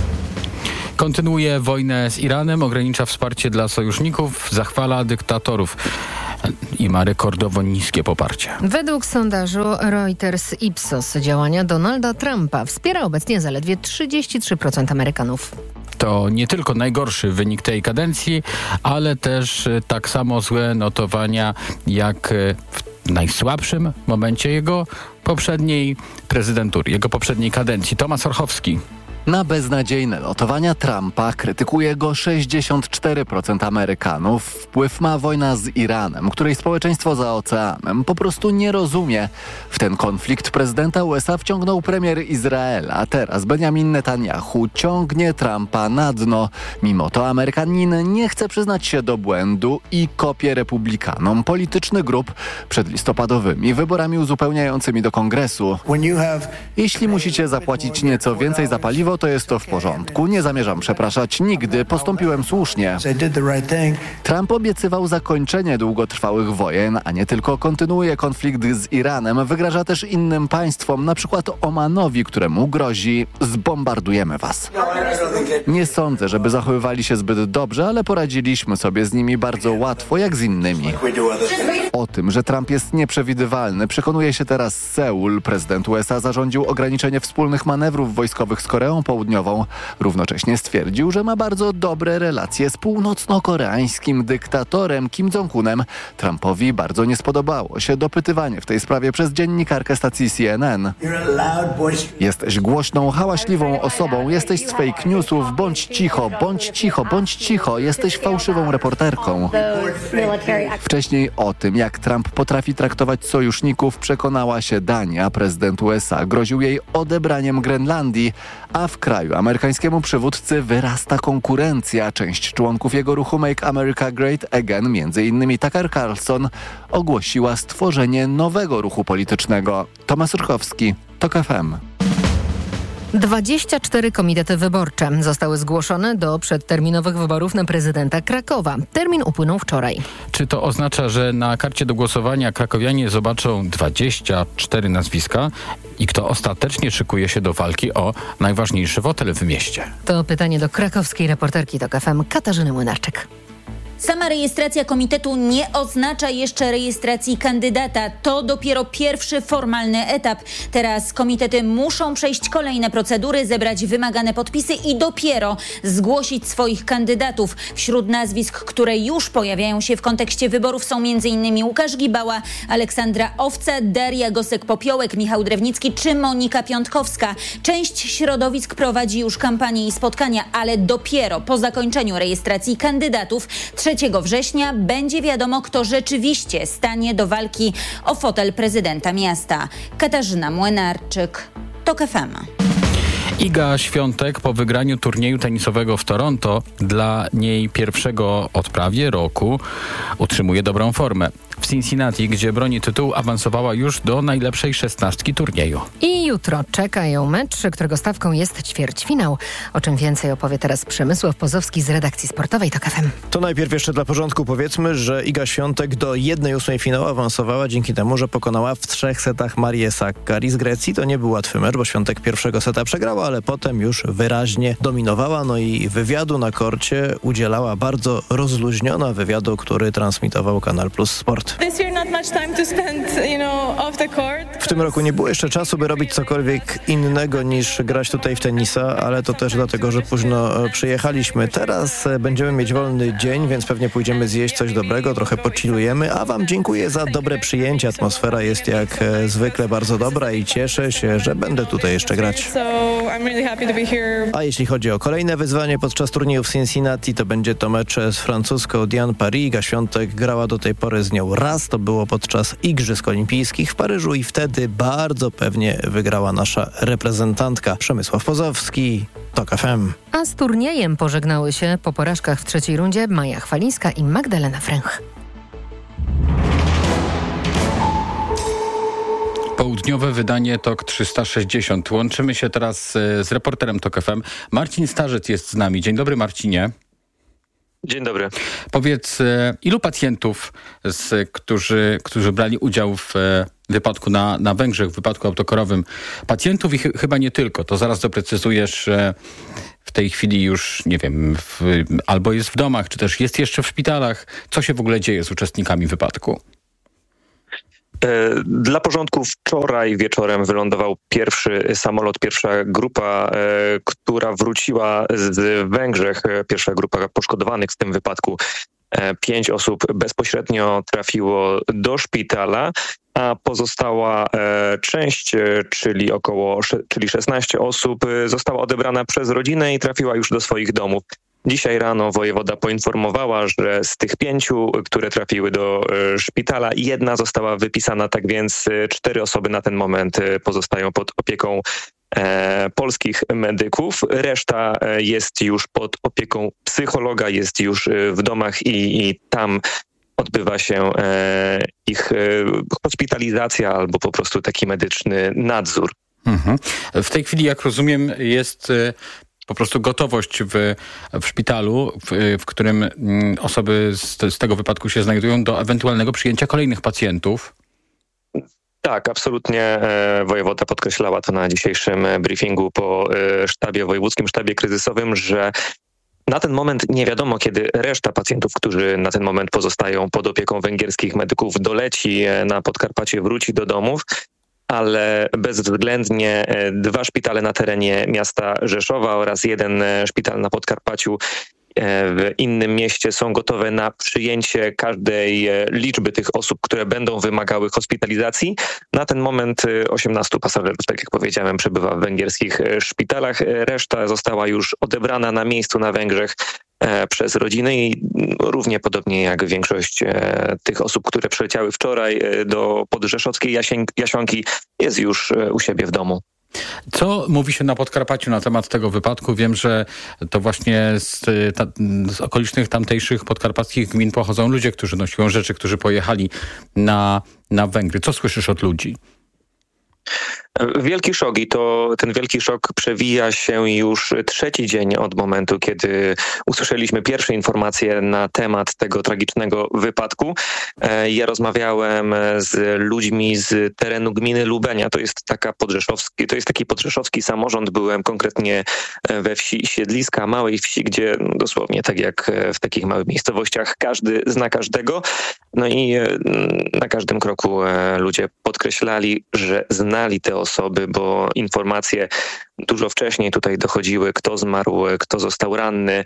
Kontynuuje wojnę z Iranem, ogranicza wsparcie dla sojuszników, zachwala dyktatorów i ma rekordowo niskie poparcie. Według sondażu Reuters Ipsos działania Donalda Trumpa wspiera obecnie zaledwie 33% Amerykanów. To nie tylko najgorszy wynik tej kadencji, ale też tak samo złe notowania jak w najsłabszym momencie jego poprzedniej prezydentury, jego poprzedniej kadencji. Tomasz Orchowski. Na beznadziejne notowania Trumpa krytykuje go 64% Amerykanów. Wpływ ma wojna z Iranem, której społeczeństwo za oceanem po prostu nie rozumie. W ten konflikt prezydenta USA wciągnął premier Izraela, a teraz Benjamin Netanyahu ciągnie Trumpa na dno. Mimo to Amerykanin nie chce przyznać się do błędu i kopie republikanom polityczny grób przed listopadowymi wyborami uzupełniającymi do Kongresu. Jeśli musicie zapłacić nieco więcej za paliwo, to jest to w porządku. Nie zamierzam przepraszać nigdy. Postąpiłem słusznie. Trump obiecywał zakończenie długotrwałych wojen, a nie tylko kontynuuje konflikt z Iranem. Wygraża też innym państwom, na przykład Omanowi, któremu grozi: zbombardujemy was. Nie sądzę, żeby zachowywali się zbyt dobrze, ale poradziliśmy sobie z nimi bardzo łatwo, jak z innymi. O tym, że Trump jest nieprzewidywalny, przekonuje się teraz Seul. Prezydent USA zarządził ograniczenie wspólnych manewrów wojskowych z Koreą Południową. Równocześnie stwierdził, że ma bardzo dobre relacje z północno-koreańskim dyktatorem Kim Jong-unem. Trumpowi bardzo nie spodobało się dopytywanie w tej sprawie przez dziennikarkę stacji CNN. Jesteś głośną, hałaśliwą osobą, jesteś z fake newsów, bądź cicho, bądź cicho, bądź cicho, jesteś fałszywą reporterką. Wcześniej o tym, jak Trump potrafi traktować sojuszników, przekonała się Dania. Prezydent USA groził jej odebraniem Grenlandii, a w kraju amerykańskiemu przywódcy wyrasta konkurencja. Część członków jego ruchu Make America Great Again, m.in. Tucker Carlson, ogłosiła stworzenie nowego ruchu politycznego. Tomasz Rukowski, TOG FM. 24 komitety wyborcze zostały zgłoszone do przedterminowych wyborów na prezydenta Krakowa. Termin upłynął wczoraj. Czy to oznacza, że na karcie do głosowania krakowianie zobaczą 24 nazwiska i kto ostatecznie szykuje się do walki o najważniejszy fotel w mieście? To pytanie do krakowskiej reporterki TOG FM Katarzyny Młynarczyk. Sama rejestracja komitetu nie oznacza jeszcze rejestracji kandydata. To dopiero pierwszy formalny etap. Teraz komitety muszą przejść kolejne procedury, zebrać wymagane podpisy i dopiero zgłosić swoich kandydatów. Wśród nazwisk, które już pojawiają się w kontekście wyborów, są m.in. Łukasz Gibała, Aleksandra Owca, Daria Gosek-Popiołek, Michał Drewnicki czy Monika Piątkowska. Część środowisk prowadzi już kampanię i spotkania, ale dopiero po zakończeniu rejestracji kandydatów 3 września będzie wiadomo, kto rzeczywiście stanie do walki o fotel prezydenta miasta. Katarzyna Młynarczyk, TOG FM. Iga Świątek po wygraniu turnieju tenisowego w Toronto, dla niej pierwszego od prawie roku, utrzymuje dobrą formę. W Cincinnati, gdzie broni tytułu, awansowała już do najlepszej 16 turnieju. I jutro czeka ją mecz, którego stawką jest ćwierćfinał. O czym więcej opowie teraz Przemysław Pozowski z redakcji sportowej TOG FM. To najpierw jeszcze dla porządku powiedzmy, że Iga Świątek do 1/8 finału awansowała dzięki temu, że pokonała w 3 setach Marię Sakkari z Grecji. To nie był łatwy mecz, bo Świątek pierwszego seta przegrała, ale potem już wyraźnie dominowała. No i wywiadu na korcie udzielała bardzo rozluźniona, wywiadu, który transmitował Kanal Plus Sport. kort. W tym roku nie było jeszcze czasu, by robić cokolwiek innego niż grać tutaj w tenisa, ale to też dlatego, że późno przyjechaliśmy. Teraz będziemy mieć wolny dzień, więc pewnie pójdziemy zjeść coś dobrego, trochę pochillujemy, a wam dziękuję za dobre przyjęcie. Atmosfera jest jak zwykle bardzo dobra i cieszę się, że będę tutaj jeszcze grać. A jeśli chodzi o kolejne wyzwanie podczas turnieju w Cincinnati, to będzie to mecz z francuską Diane Paris. Iga Świątek grała do tej pory z nią raz, to było podczas Igrzysk Olimpijskich w Paryżu i wtedy bardzo pewnie wygrała nasza reprezentantka. Przemysław Pozowski, TOK FM. A z turniejem pożegnały się po porażkach w trzeciej rundzie Maja Chwalińska i Magdalena Fręch. Południowe wydanie TOK 360. Łączymy się teraz z reporterem TOK FM. Marcin Starzec jest z nami. Dzień dobry, Marcinie. Dzień dobry. Powiedz, ilu pacjentów, którzy brali udział w wypadku na Węgrzech, w wypadku autokorowym, pacjentów i chyba nie tylko, to zaraz doprecyzujesz, w tej chwili już, nie wiem, albo jest w domach, czy też jest jeszcze w szpitalach. Co się w ogóle dzieje z uczestnikami wypadku? Dla porządku wczoraj wieczorem wylądował pierwszy samolot, pierwsza grupa, która wróciła z Węgrzech, pierwsza grupa poszkodowanych w tym wypadku. 5 osób bezpośrednio trafiło do szpitala, a pozostała część, czyli 16 osób, została odebrana przez rodzinę i trafiła już do swoich domów. Dzisiaj rano wojewoda poinformowała, że z tych 5, które trafiły do szpitala, 1 została wypisana, tak więc 4 osoby na ten moment pozostają pod opieką polskich medyków. Reszta jest już pod opieką psychologa, jest już w domach i tam odbywa się ich hospitalizacja albo po prostu taki medyczny nadzór. Mhm. W tej chwili, jak rozumiem, jest po prostu gotowość w szpitalu, w którym osoby z tego wypadku się znajdują, do ewentualnego przyjęcia kolejnych pacjentów. Tak, absolutnie. Wojewoda podkreślała to na dzisiejszym briefingu po wojewódzkim sztabie kryzysowym, że na ten moment nie wiadomo, kiedy reszta pacjentów, którzy na ten moment pozostają pod opieką węgierskich medyków, doleci na Podkarpacie, wróci do domów, ale bezwzględnie 2 szpitale na terenie miasta Rzeszowa oraz 1 szpital na Podkarpaciu w innym mieście są gotowe na przyjęcie każdej liczby tych osób, które będą wymagały hospitalizacji. Na ten moment 18 pasażerów, tak jak powiedziałem, przebywa w węgierskich szpitalach. Reszta została już odebrana na miejscu na Węgrzech przez rodziny i równie podobnie jak większość tych osób, które przyleciały wczoraj do podrzeszowskiej Jasionki, jest już u siebie w domu. Co mówi się na Podkarpaciu na temat tego wypadku? Wiem, że to właśnie z okolicznych tamtejszych podkarpackich gmin pochodzą ludzie, którzy nosią rzeczy, którzy pojechali na Węgry. Co słyszysz od ludzi? Wielki szok i ten wielki szok przewija się już 3. dzień od momentu, kiedy usłyszeliśmy pierwsze informacje na temat tego tragicznego wypadku. Ja rozmawiałem z ludźmi z terenu gminy Lubenia. To jest taki podrzeszowski samorząd. Byłem konkretnie we wsi Siedliska, małej wsi, gdzie dosłownie tak jak w takich małych miejscowościach każdy zna każdego. No i na każdym kroku ludzie podkreślali, że znali te osoby, bo informacje dużo wcześniej tutaj dochodziły, kto zmarł, kto został ranny.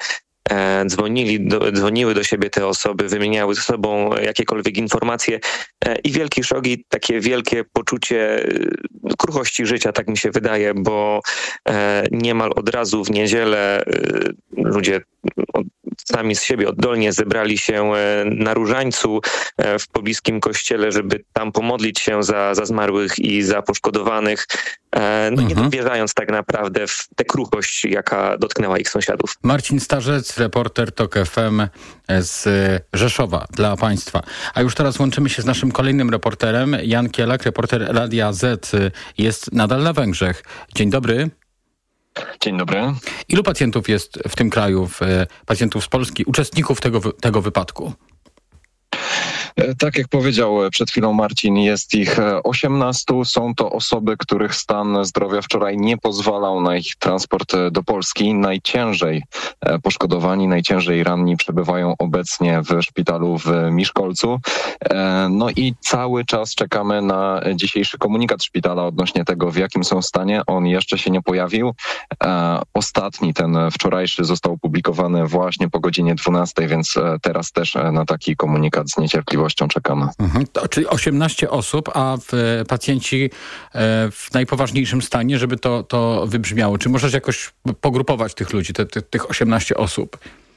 Dzwoniły do siebie te osoby, wymieniały ze sobą jakiekolwiek informacje i wielki szok i takie wielkie poczucie kruchości życia, tak mi się wydaje, bo niemal od razu w niedzielę ludzie sami z siebie oddolnie zebrali się na Różańcu w pobliskim kościele, żeby tam pomodlić się za zmarłych i za poszkodowanych, nie dowierzając tak naprawdę w tę kruchość, jaka dotknęła ich sąsiadów. Marcin Starzec, reporter TOK FM z Rzeszowa dla Państwa. A już teraz łączymy się z naszym kolejnym reporterem. Jan Kielak, reporter Radia Z, jest nadal na Węgrzech. Dzień dobry. Dzień dobry. Ilu pacjentów jest w tym kraju, pacjentów z Polski, uczestników tego wypadku? Tak jak powiedział przed chwilą Marcin, jest ich 18. Są to osoby, których stan zdrowia wczoraj nie pozwalał na ich transport do Polski. Najciężej poszkodowani, najciężej ranni przebywają obecnie w szpitalu w Miszkolcu. No i cały czas czekamy na dzisiejszy komunikat szpitala odnośnie tego, w jakim są stanie. On jeszcze się nie pojawił. Ostatni, ten wczorajszy, został opublikowany właśnie po godzinie 12, więc teraz też na taki komunikat z niecierpliwością czekamy. Czyli 18 osób, a pacjenci w najpoważniejszym stanie, żeby to wybrzmiało. Czy możesz jakoś pogrupować tych ludzi, tych 18 osób?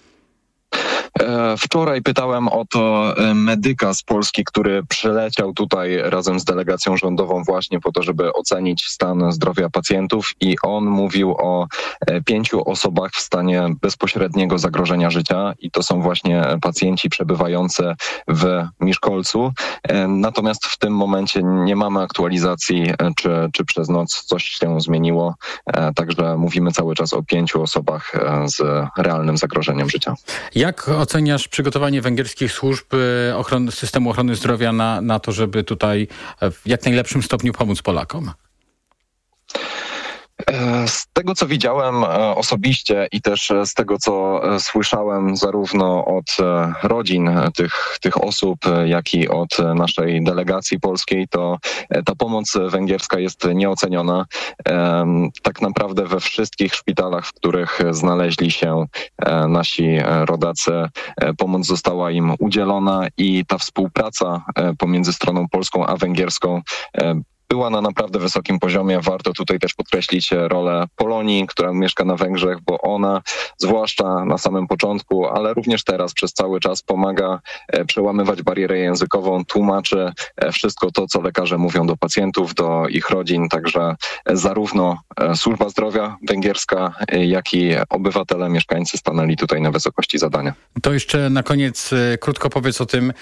Wczoraj pytałem o to medyka z Polski, który przyleciał tutaj razem z delegacją rządową właśnie po to, żeby ocenić stan zdrowia pacjentów, i on mówił o 5 osobach w stanie bezpośredniego zagrożenia życia, i to są właśnie pacjenci przebywający w Miszkolcu. Natomiast w tym momencie nie mamy aktualizacji, czy przez noc coś się zmieniło. Także mówimy cały czas o 5 osobach z realnym zagrożeniem życia. Jak oceniasz przygotowanie węgierskich służb systemu ochrony zdrowia na to, żeby tutaj w jak najlepszym stopniu pomóc Polakom? Z tego, co widziałem osobiście i też z tego, co słyszałem zarówno od rodzin tych osób, jak i od naszej delegacji polskiej, to ta pomoc węgierska jest nieoceniona. Tak naprawdę we wszystkich szpitalach, w których znaleźli się nasi rodacy, pomoc została im udzielona i ta współpraca pomiędzy stroną polską a węgierską była na naprawdę wysokim poziomie. Warto tutaj też podkreślić rolę Polonii, która mieszka na Węgrzech, bo ona, zwłaszcza na samym początku, ale również teraz przez cały czas pomaga przełamywać barierę językową, tłumaczy wszystko to, co lekarze mówią do pacjentów, do ich rodzin. Także zarówno służba zdrowia węgierska, jak i obywatele, mieszkańcy stanęli tutaj na wysokości zadania. To jeszcze na koniec krótko powiedz o tym,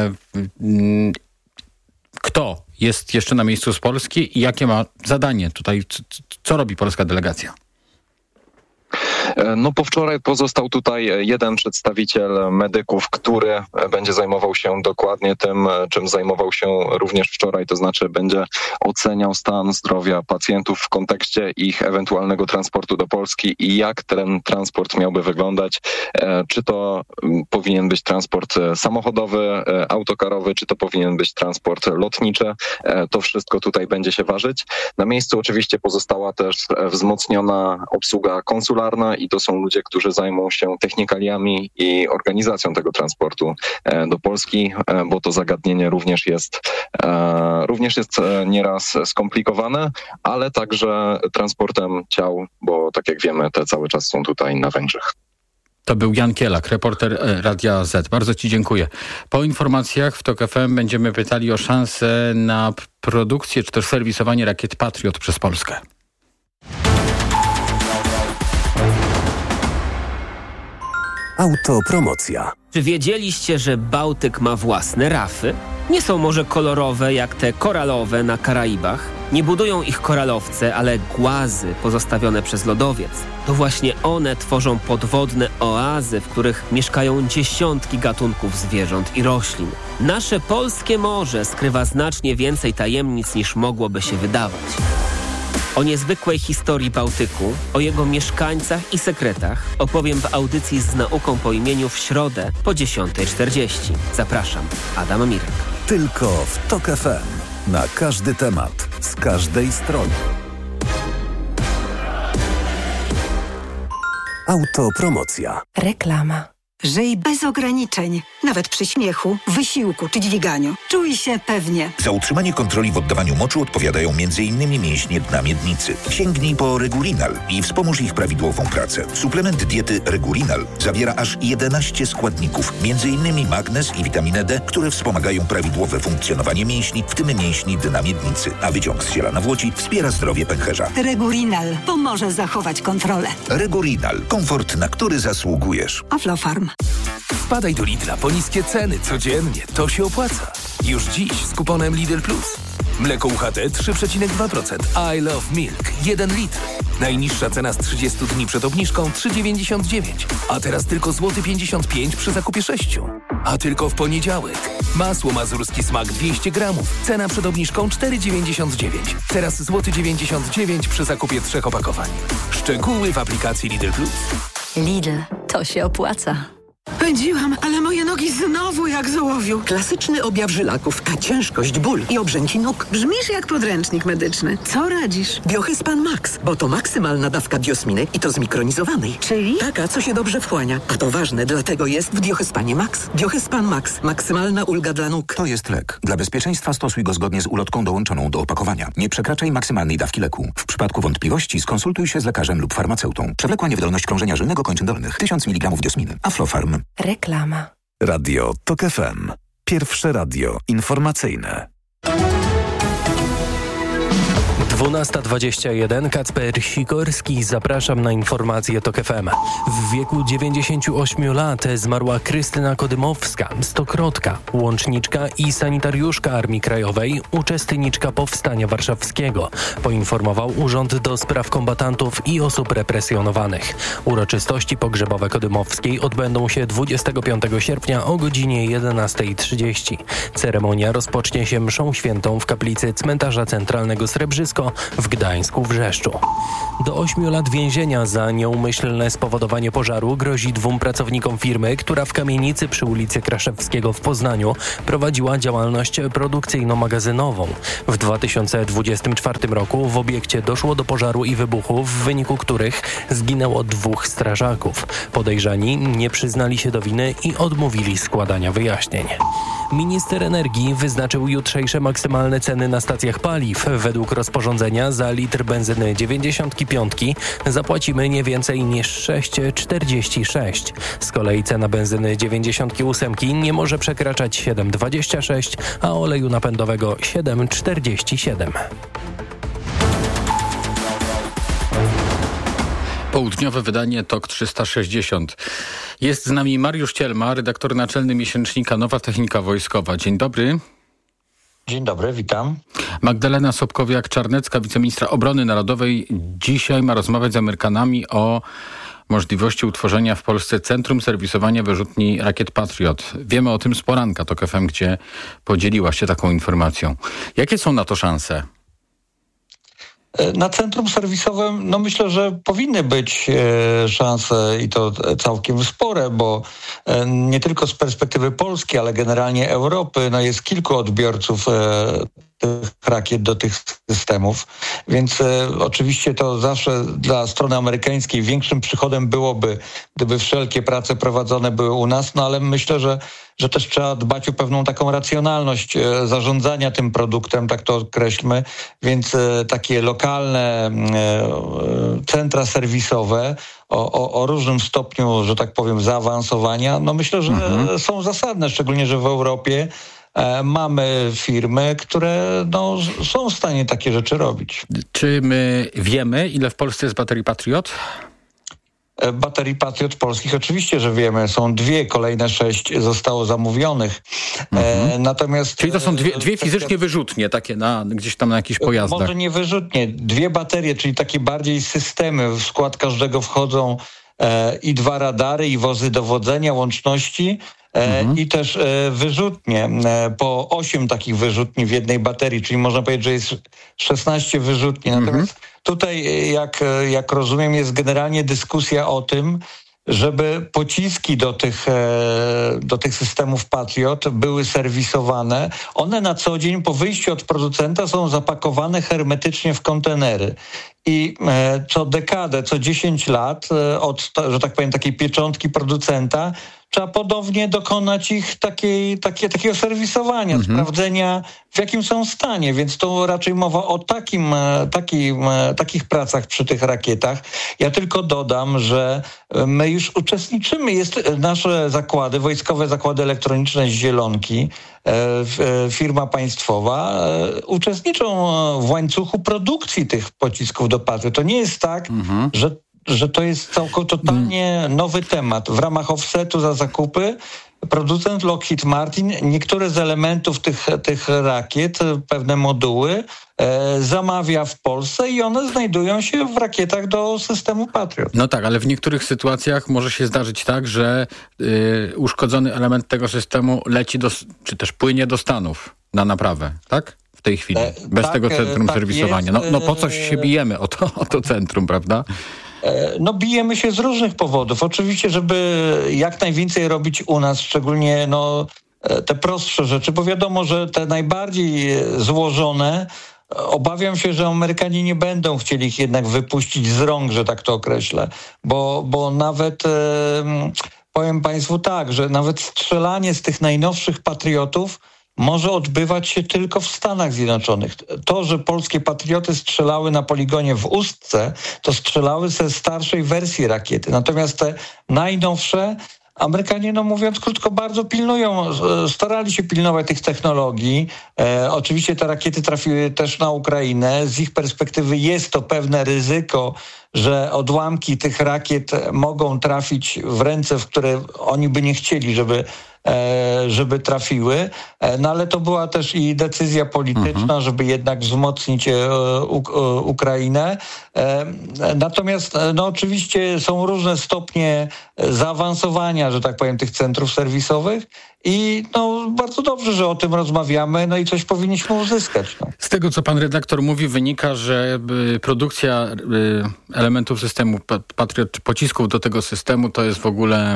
kto jest jeszcze na miejscu z Polski i jakie ma zadanie tutaj, co robi polska delegacja? No po wczoraj pozostał tutaj jeden przedstawiciel medyków, który będzie zajmował się dokładnie tym, czym zajmował się również wczoraj, to znaczy będzie oceniał stan zdrowia pacjentów w kontekście ich ewentualnego transportu do Polski i jak ten transport miałby wyglądać. Czy to powinien być transport samochodowy, autokarowy, czy to powinien być transport lotniczy. To wszystko tutaj będzie się ważyć. Na miejscu oczywiście pozostała też wzmocniona obsługa konsularna i to są ludzie, którzy zajmą się technikaliami i organizacją tego transportu do Polski, bo to zagadnienie również jest nieraz skomplikowane, ale także transportem ciał, bo tak jak wiemy, te cały czas są tutaj na Węgrzech. To był Jan Kielak, reporter Radia Z. Bardzo Ci dziękuję. Po informacjach w TOK FM będziemy pytali o szansę na produkcję czy też serwisowanie rakiet Patriot przez Polskę. Autopromocja. Czy wiedzieliście, że Bałtyk ma własne rafy? Nie są może kolorowe jak te koralowe na Karaibach. Nie budują ich koralowce, ale głazy pozostawione przez lodowiec. To właśnie one tworzą podwodne oazy, w których mieszkają dziesiątki gatunków zwierząt i roślin. Nasze polskie morze skrywa znacznie więcej tajemnic niż mogłoby się wydawać. O niezwykłej historii Bałtyku, o jego mieszkańcach i sekretach opowiem w audycji z nauką po imieniu w środę po 10:40. Zapraszam, Adam Mirek. Tylko w TOK FM. Na każdy temat, z każdej strony. Autopromocja. Reklama. Żyj bez ograniczeń, nawet przy śmiechu, wysiłku czy dźwiganiu. Czuj się pewnie. Za utrzymanie kontroli w oddawaniu moczu odpowiadają m.in. mięśnie dna miednicy. Sięgnij po Regurinal i wspomóż ich prawidłową pracę. Suplement diety Regurinal zawiera aż 11 składników, m.in. magnez i witaminę D, które wspomagają prawidłowe funkcjonowanie mięśni, w tym mięśni dna miednicy. A wyciąg z ziela nawłoci wspiera zdrowie pęcherza. Regurinal pomoże zachować kontrolę. Regurinal. Komfort, na który zasługujesz. Aflofarm. Wpadaj do Lidla po niskie ceny codziennie. To się opłaca. Już dziś z kuponem Lidl Plus. Mleko UHT 3,2%. I Love Milk 1 litr. Najniższa cena z 30 dni przed obniżką 3,99. A teraz tylko złoty 55 przy zakupie 6. A tylko w poniedziałek. Masło mazurski smak 200 gramów. Cena przed obniżką 4,99. Teraz złoty 99 przy zakupie 3 opakowań. Szczegóły w aplikacji Lidl Plus. Lidl, to się opłaca. Pędziłam, ale moje nogi znowu jak z ołowiu. Klasyczny objaw żylaków, a ciężkość, ból i obrzęki nóg. Brzmisz jak podręcznik medyczny. Co radzisz? Biohyspan Max, bo to maksymalna dawka biosminy i to zmikronizowanej. Czyli? Taka, co się dobrze wchłania. A to ważne, dlatego jest w Biohyspanie Max. Biohyspan Max. Maksymalna ulga dla nóg. To jest lek. Dla bezpieczeństwa stosuj go zgodnie z ulotką dołączoną do opakowania. Nie przekraczaj maksymalnej dawki leku. W przypadku wątpliwości skonsultuj się z lekarzem lub farmaceutą. Przewlekła niewydolność krążenia żylnego kończyn dolnych. 1000 mg diosminy. Aflofarm. Reklama. Radio TOK FM. Pierwsze radio informacyjne. 12:21. Kacper Sikorski. Zapraszam na informacje TOK FM. W wieku 98 lat zmarła Krystyna Kodymowska, stokrotka, łączniczka i sanitariuszka Armii Krajowej, uczestniczka Powstania Warszawskiego, poinformował Urząd do Spraw Kombatantów i Osób Represjonowanych. Uroczystości pogrzebowe Kodymowskiej odbędą się 25 sierpnia o godzinie 11:30. Ceremonia rozpocznie się mszą świętą w kaplicy Cmentarza Centralnego Srebrzysko w Gdańsku Wrzeszczu. Do 8 lat więzienia za nieumyślne spowodowanie pożaru grozi 2 pracownikom firmy, która w kamienicy przy ulicy Kraszewskiego w Poznaniu prowadziła działalność produkcyjno-magazynową. W 2024 roku w obiekcie doszło do pożaru i wybuchu, w wyniku których zginęło 2 strażaków. Podejrzani nie przyznali się do winy i odmówili składania wyjaśnień. Minister energii wyznaczył jutrzejsze maksymalne ceny na stacjach paliw. Według rozporządzenia za litr benzyny 95 zapłacimy nie więcej niż 6,46. Z kolei cena benzyny 98 nie może przekraczać 7,26, a oleju napędowego 7,47. Południowe wydanie TOK 360. Jest z nami Mariusz Cielma, redaktor naczelny miesięcznika Nowa Technika Wojskowa. Dzień dobry. Dzień dobry, witam. Magdalena Sobkowiak-Czarnecka, wiceministra obrony narodowej, dzisiaj ma rozmawiać z Amerykanami o możliwości utworzenia w Polsce Centrum Serwisowania Wyrzutni Rakiet Patriot. Wiemy o tym z poranka TOK FM, gdzie podzieliła się taką informacją. Jakie są na to szanse? Na centrum serwisowym, myślę, że powinny być szanse i to całkiem spore, bo nie tylko z perspektywy Polski, ale generalnie Europy, jest kilku odbiorców tych rakiet do tych systemów, więc oczywiście to zawsze dla strony amerykańskiej większym przychodem byłoby, gdyby wszelkie prace prowadzone były u nas, ale myślę, że też trzeba dbać o pewną taką racjonalność zarządzania tym produktem, tak to określmy, więc takie lokalne centra serwisowe o różnym stopniu, że tak powiem, zaawansowania, myślę, że są zasadne, szczególnie, że w Europie mamy firmy, które są w stanie takie rzeczy robić. Czy my wiemy, ile w Polsce jest baterii Patriot? Baterii Patriot polskich oczywiście, że wiemy. Są 2, kolejne 6 zostało zamówionych. Natomiast... Czyli to są dwie fizycznie wyrzutnie, takie gdzieś tam na jakichś pojazdach. Może nie wyrzutnie. 2 baterie, czyli takie bardziej systemy. W skład każdego wchodzą i 2 radary, i wozy dowodzenia, łączności, i też wyrzutnie. Po 8 takich wyrzutni w jednej baterii, czyli można powiedzieć, że jest 16 wyrzutni. Natomiast tutaj, jak rozumiem, jest generalnie dyskusja o tym, żeby pociski do tych systemów Patriot były serwisowane. One na co dzień po wyjściu od producenta są zapakowane hermetycznie w kontenery. I co dekadę, co 10 lat od, że tak powiem, takiej pieczątki producenta trzeba ponownie dokonać ich takiego serwisowania, sprawdzenia, w jakim są stanie. Więc to raczej mowa o takich pracach przy tych rakietach. Ja tylko dodam, że my już uczestniczymy. Nasze zakłady, wojskowe zakłady elektroniczne z Zielonki, firma państwowa, uczestniczą w łańcuchu produkcji tych pocisków do Patriot. To nie jest tak, że to jest totalnie nowy temat. W ramach offsetu za zakupy producent Lockheed Martin niektóre z elementów tych rakiet, pewne moduły, zamawia w Polsce i one znajdują się w rakietach do systemu Patriot. No tak, ale w niektórych sytuacjach może się zdarzyć tak, że uszkodzony element tego systemu leci czy też płynie do Stanów na naprawę, tak? W tej chwili, bez tego centrum serwisowania. No po coś się bijemy o to centrum, prawda? No bijemy się z różnych powodów. Oczywiście, żeby jak najwięcej robić u nas, szczególnie te prostsze rzeczy, bo wiadomo, że te najbardziej złożone, obawiam się, że Amerykanie nie będą chcieli ich jednak wypuścić z rąk, że tak to określę, bo nawet powiem Państwu tak, że nawet strzelanie z tych najnowszych patriotów może odbywać się tylko w Stanach Zjednoczonych. To, że polskie patrioty strzelały na poligonie w Ustce, to strzelały ze starszej wersji rakiety. Natomiast te najnowsze Amerykanie, mówiąc krótko, bardzo pilnują, starali się pilnować tych technologii. Oczywiście te rakiety trafiły też na Ukrainę. Z ich perspektywy jest to pewne ryzyko, że odłamki tych rakiet mogą trafić w ręce, w które oni by nie chcieli, żeby trafiły. No ale to była też i decyzja polityczna, żeby jednak wzmocnić Ukrainę. Natomiast oczywiście są różne stopnie zaawansowania, że tak powiem, tych centrów serwisowych i bardzo dobrze, że o tym rozmawiamy, i coś powinniśmy uzyskać. Z tego, co pan redaktor mówi, wynika, że produkcja elementów systemu Patriot, czy pocisków do tego systemu, to jest w ogóle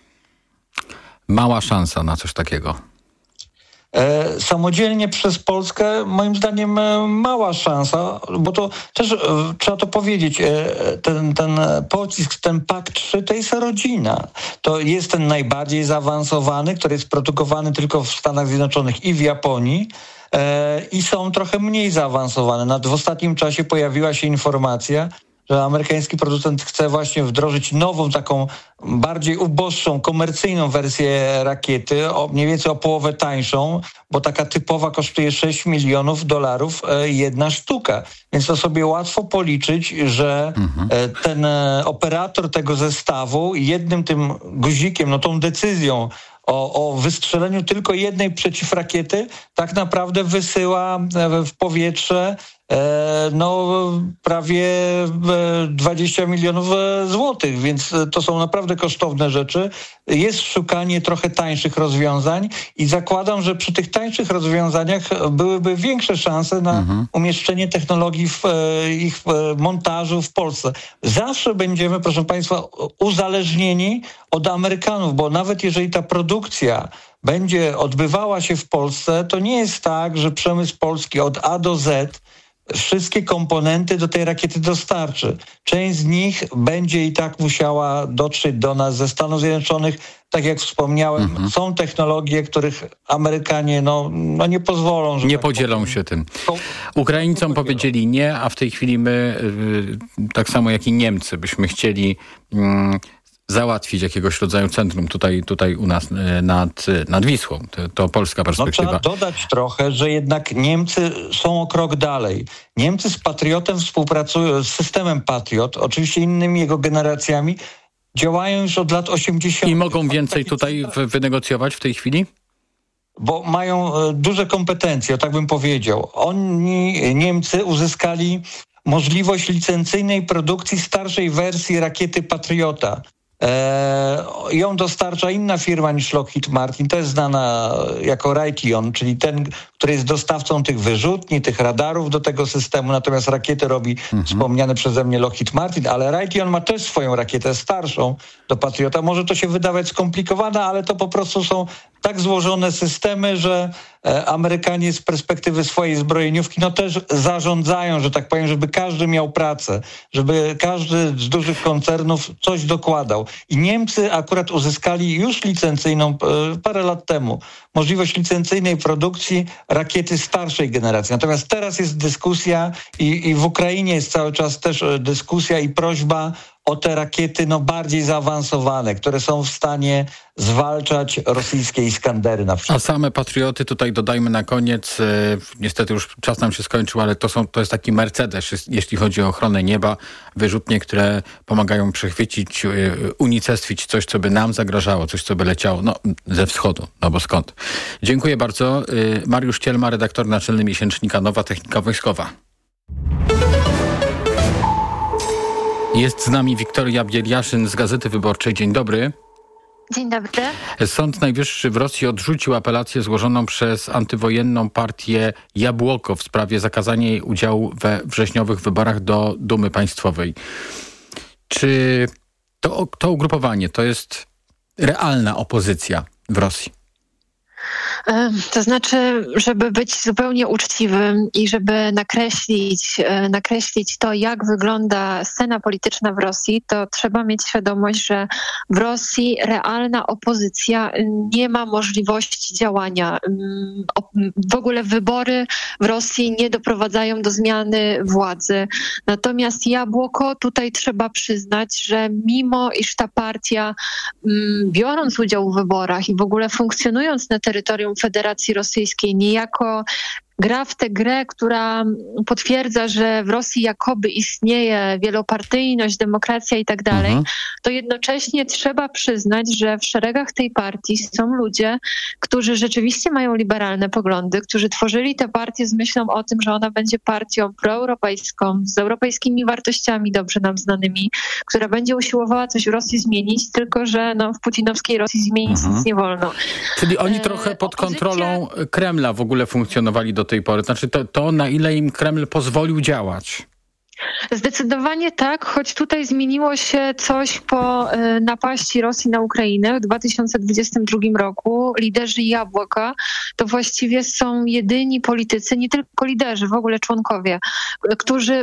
mała szansa na coś takiego. Samodzielnie przez Polskę, moim zdaniem, mała szansa, bo to też trzeba to powiedzieć, ten pocisk, ten PAK-3 to jest rodzina. To jest ten najbardziej zaawansowany, który jest produkowany tylko w Stanach Zjednoczonych i w Japonii. I są trochę mniej zaawansowane. W ostatnim czasie pojawiła się informacja, że amerykański producent chce właśnie wdrożyć nową, taką bardziej uboższą, komercyjną wersję rakiety, mniej więcej o połowę tańszą, bo taka typowa kosztuje $6 milionów jedna sztuka. Więc to sobie łatwo policzyć, że ten operator tego zestawu jednym tym guzikiem, tą decyzją o wystrzeleniu tylko jednej przeciwrakiety tak naprawdę wysyła w powietrze prawie 20 milionów złotych, więc to są naprawdę kosztowne rzeczy. Jest szukanie trochę tańszych rozwiązań i zakładam, że przy tych tańszych rozwiązaniach byłyby większe szanse na umieszczenie technologii w ich montażu w Polsce. Zawsze będziemy, proszę Państwa, uzależnieni od Amerykanów, bo nawet jeżeli ta produkcja będzie odbywała się w Polsce, to nie jest tak, że przemysł polski od A do Z wszystkie komponenty do tej rakiety dostarczy. Część z nich będzie i tak musiała dotrzeć do nas ze Stanów Zjednoczonych. Tak jak wspomniałem, są technologie, których Amerykanie nie pozwolą. Nie podzielą się tym. Ukraińcom powiedzieli nie, a w tej chwili my, tak samo jak i Niemcy, byśmy chcieli załatwić jakiegoś rodzaju centrum tutaj u nas nad Wisłą. To polska perspektywa. Trzeba dodać trochę, że jednak Niemcy są o krok dalej. Niemcy z Patriotem współpracują, z systemem Patriot, oczywiście innymi jego generacjami, działają już od lat 80. I mogą więcej tutaj wynegocjować w tej chwili? Bo mają duże kompetencje, tak bym powiedział. Niemcy uzyskali możliwość licencyjnej produkcji starszej wersji rakiety Patriota. Ją dostarcza inna firma niż Lockheed Martin. To jest znana jako Raytheon, czyli ten, który jest dostawcą tych wyrzutni, tych radarów do tego systemu. Natomiast rakietę robi wspomniany przeze mnie Lockheed Martin, ale Raytheon ma też swoją rakietę starszą do Patriota. Może to się wydawać skomplikowane, ale to po prostu są tak złożone systemy, że Amerykanie z perspektywy swojej zbrojeniówki też zarządzają, że tak powiem, żeby każdy miał pracę, żeby każdy z dużych koncernów coś dokładał. I Niemcy akurat uzyskali już licencyjną parę lat temu możliwość licencyjnej produkcji rakiety starszej generacji. Natomiast teraz jest dyskusja i w Ukrainie jest cały czas też dyskusja i prośba o te rakiety bardziej zaawansowane, które są w stanie zwalczać rosyjskie Iskandery na przykład. A same Patrioty, tutaj dodajmy na koniec, niestety już czas nam się skończył, ale to jest taki Mercedes, jeśli chodzi o ochronę nieba, wyrzutnie, które pomagają przechwycić, unicestwić coś, co by nam zagrażało, coś, co by leciało ze wschodu, bo skąd. Dziękuję bardzo. Mariusz Cielma, redaktor naczelny miesięcznika Nowa Technika Wojskowa. Jest z nami Wiktoria Bieliaszyn z Gazety Wyborczej. Dzień dobry. Dzień dobry. Sąd Najwyższy w Rosji odrzucił apelację złożoną przez antywojenną partię Jabłoko w sprawie zakazania jej udziału we wrześniowych wyborach do Dumy Państwowej. Czy to ugrupowanie to jest realna opozycja w Rosji? To znaczy, żeby być zupełnie uczciwym i żeby nakreślić to, jak wygląda scena polityczna w Rosji, to trzeba mieć świadomość, że w Rosji realna opozycja nie ma możliwości działania. W ogóle wybory w Rosji nie doprowadzają do zmiany władzy. Natomiast Jabłoko, tutaj trzeba przyznać, że mimo iż ta partia, biorąc udział w wyborach i w ogóle funkcjonując na terytorium Federacji Rosyjskiej, niejako gra w tę grę, która potwierdza, że w Rosji jakoby istnieje wielopartyjność, demokracja i tak dalej, to jednocześnie trzeba przyznać, że w szeregach tej partii są ludzie, którzy rzeczywiście mają liberalne poglądy, którzy tworzyli tę partię z myślą o tym, że ona będzie partią proeuropejską, z europejskimi wartościami dobrze nam znanymi, która będzie usiłowała coś w Rosji zmienić, tylko że w putinowskiej Rosji zmienić nic nie wolno. Czyli oni trochę pod kontrolą Kremla w ogóle funkcjonowali do tej pory. Znaczy to na ile im Kreml pozwolił działać? Zdecydowanie tak, choć tutaj zmieniło się coś po napaści Rosji na Ukrainę w 2022 roku. Liderzy Jabłoka to właściwie są jedyni politycy, nie tylko liderzy, w ogóle członkowie, którzy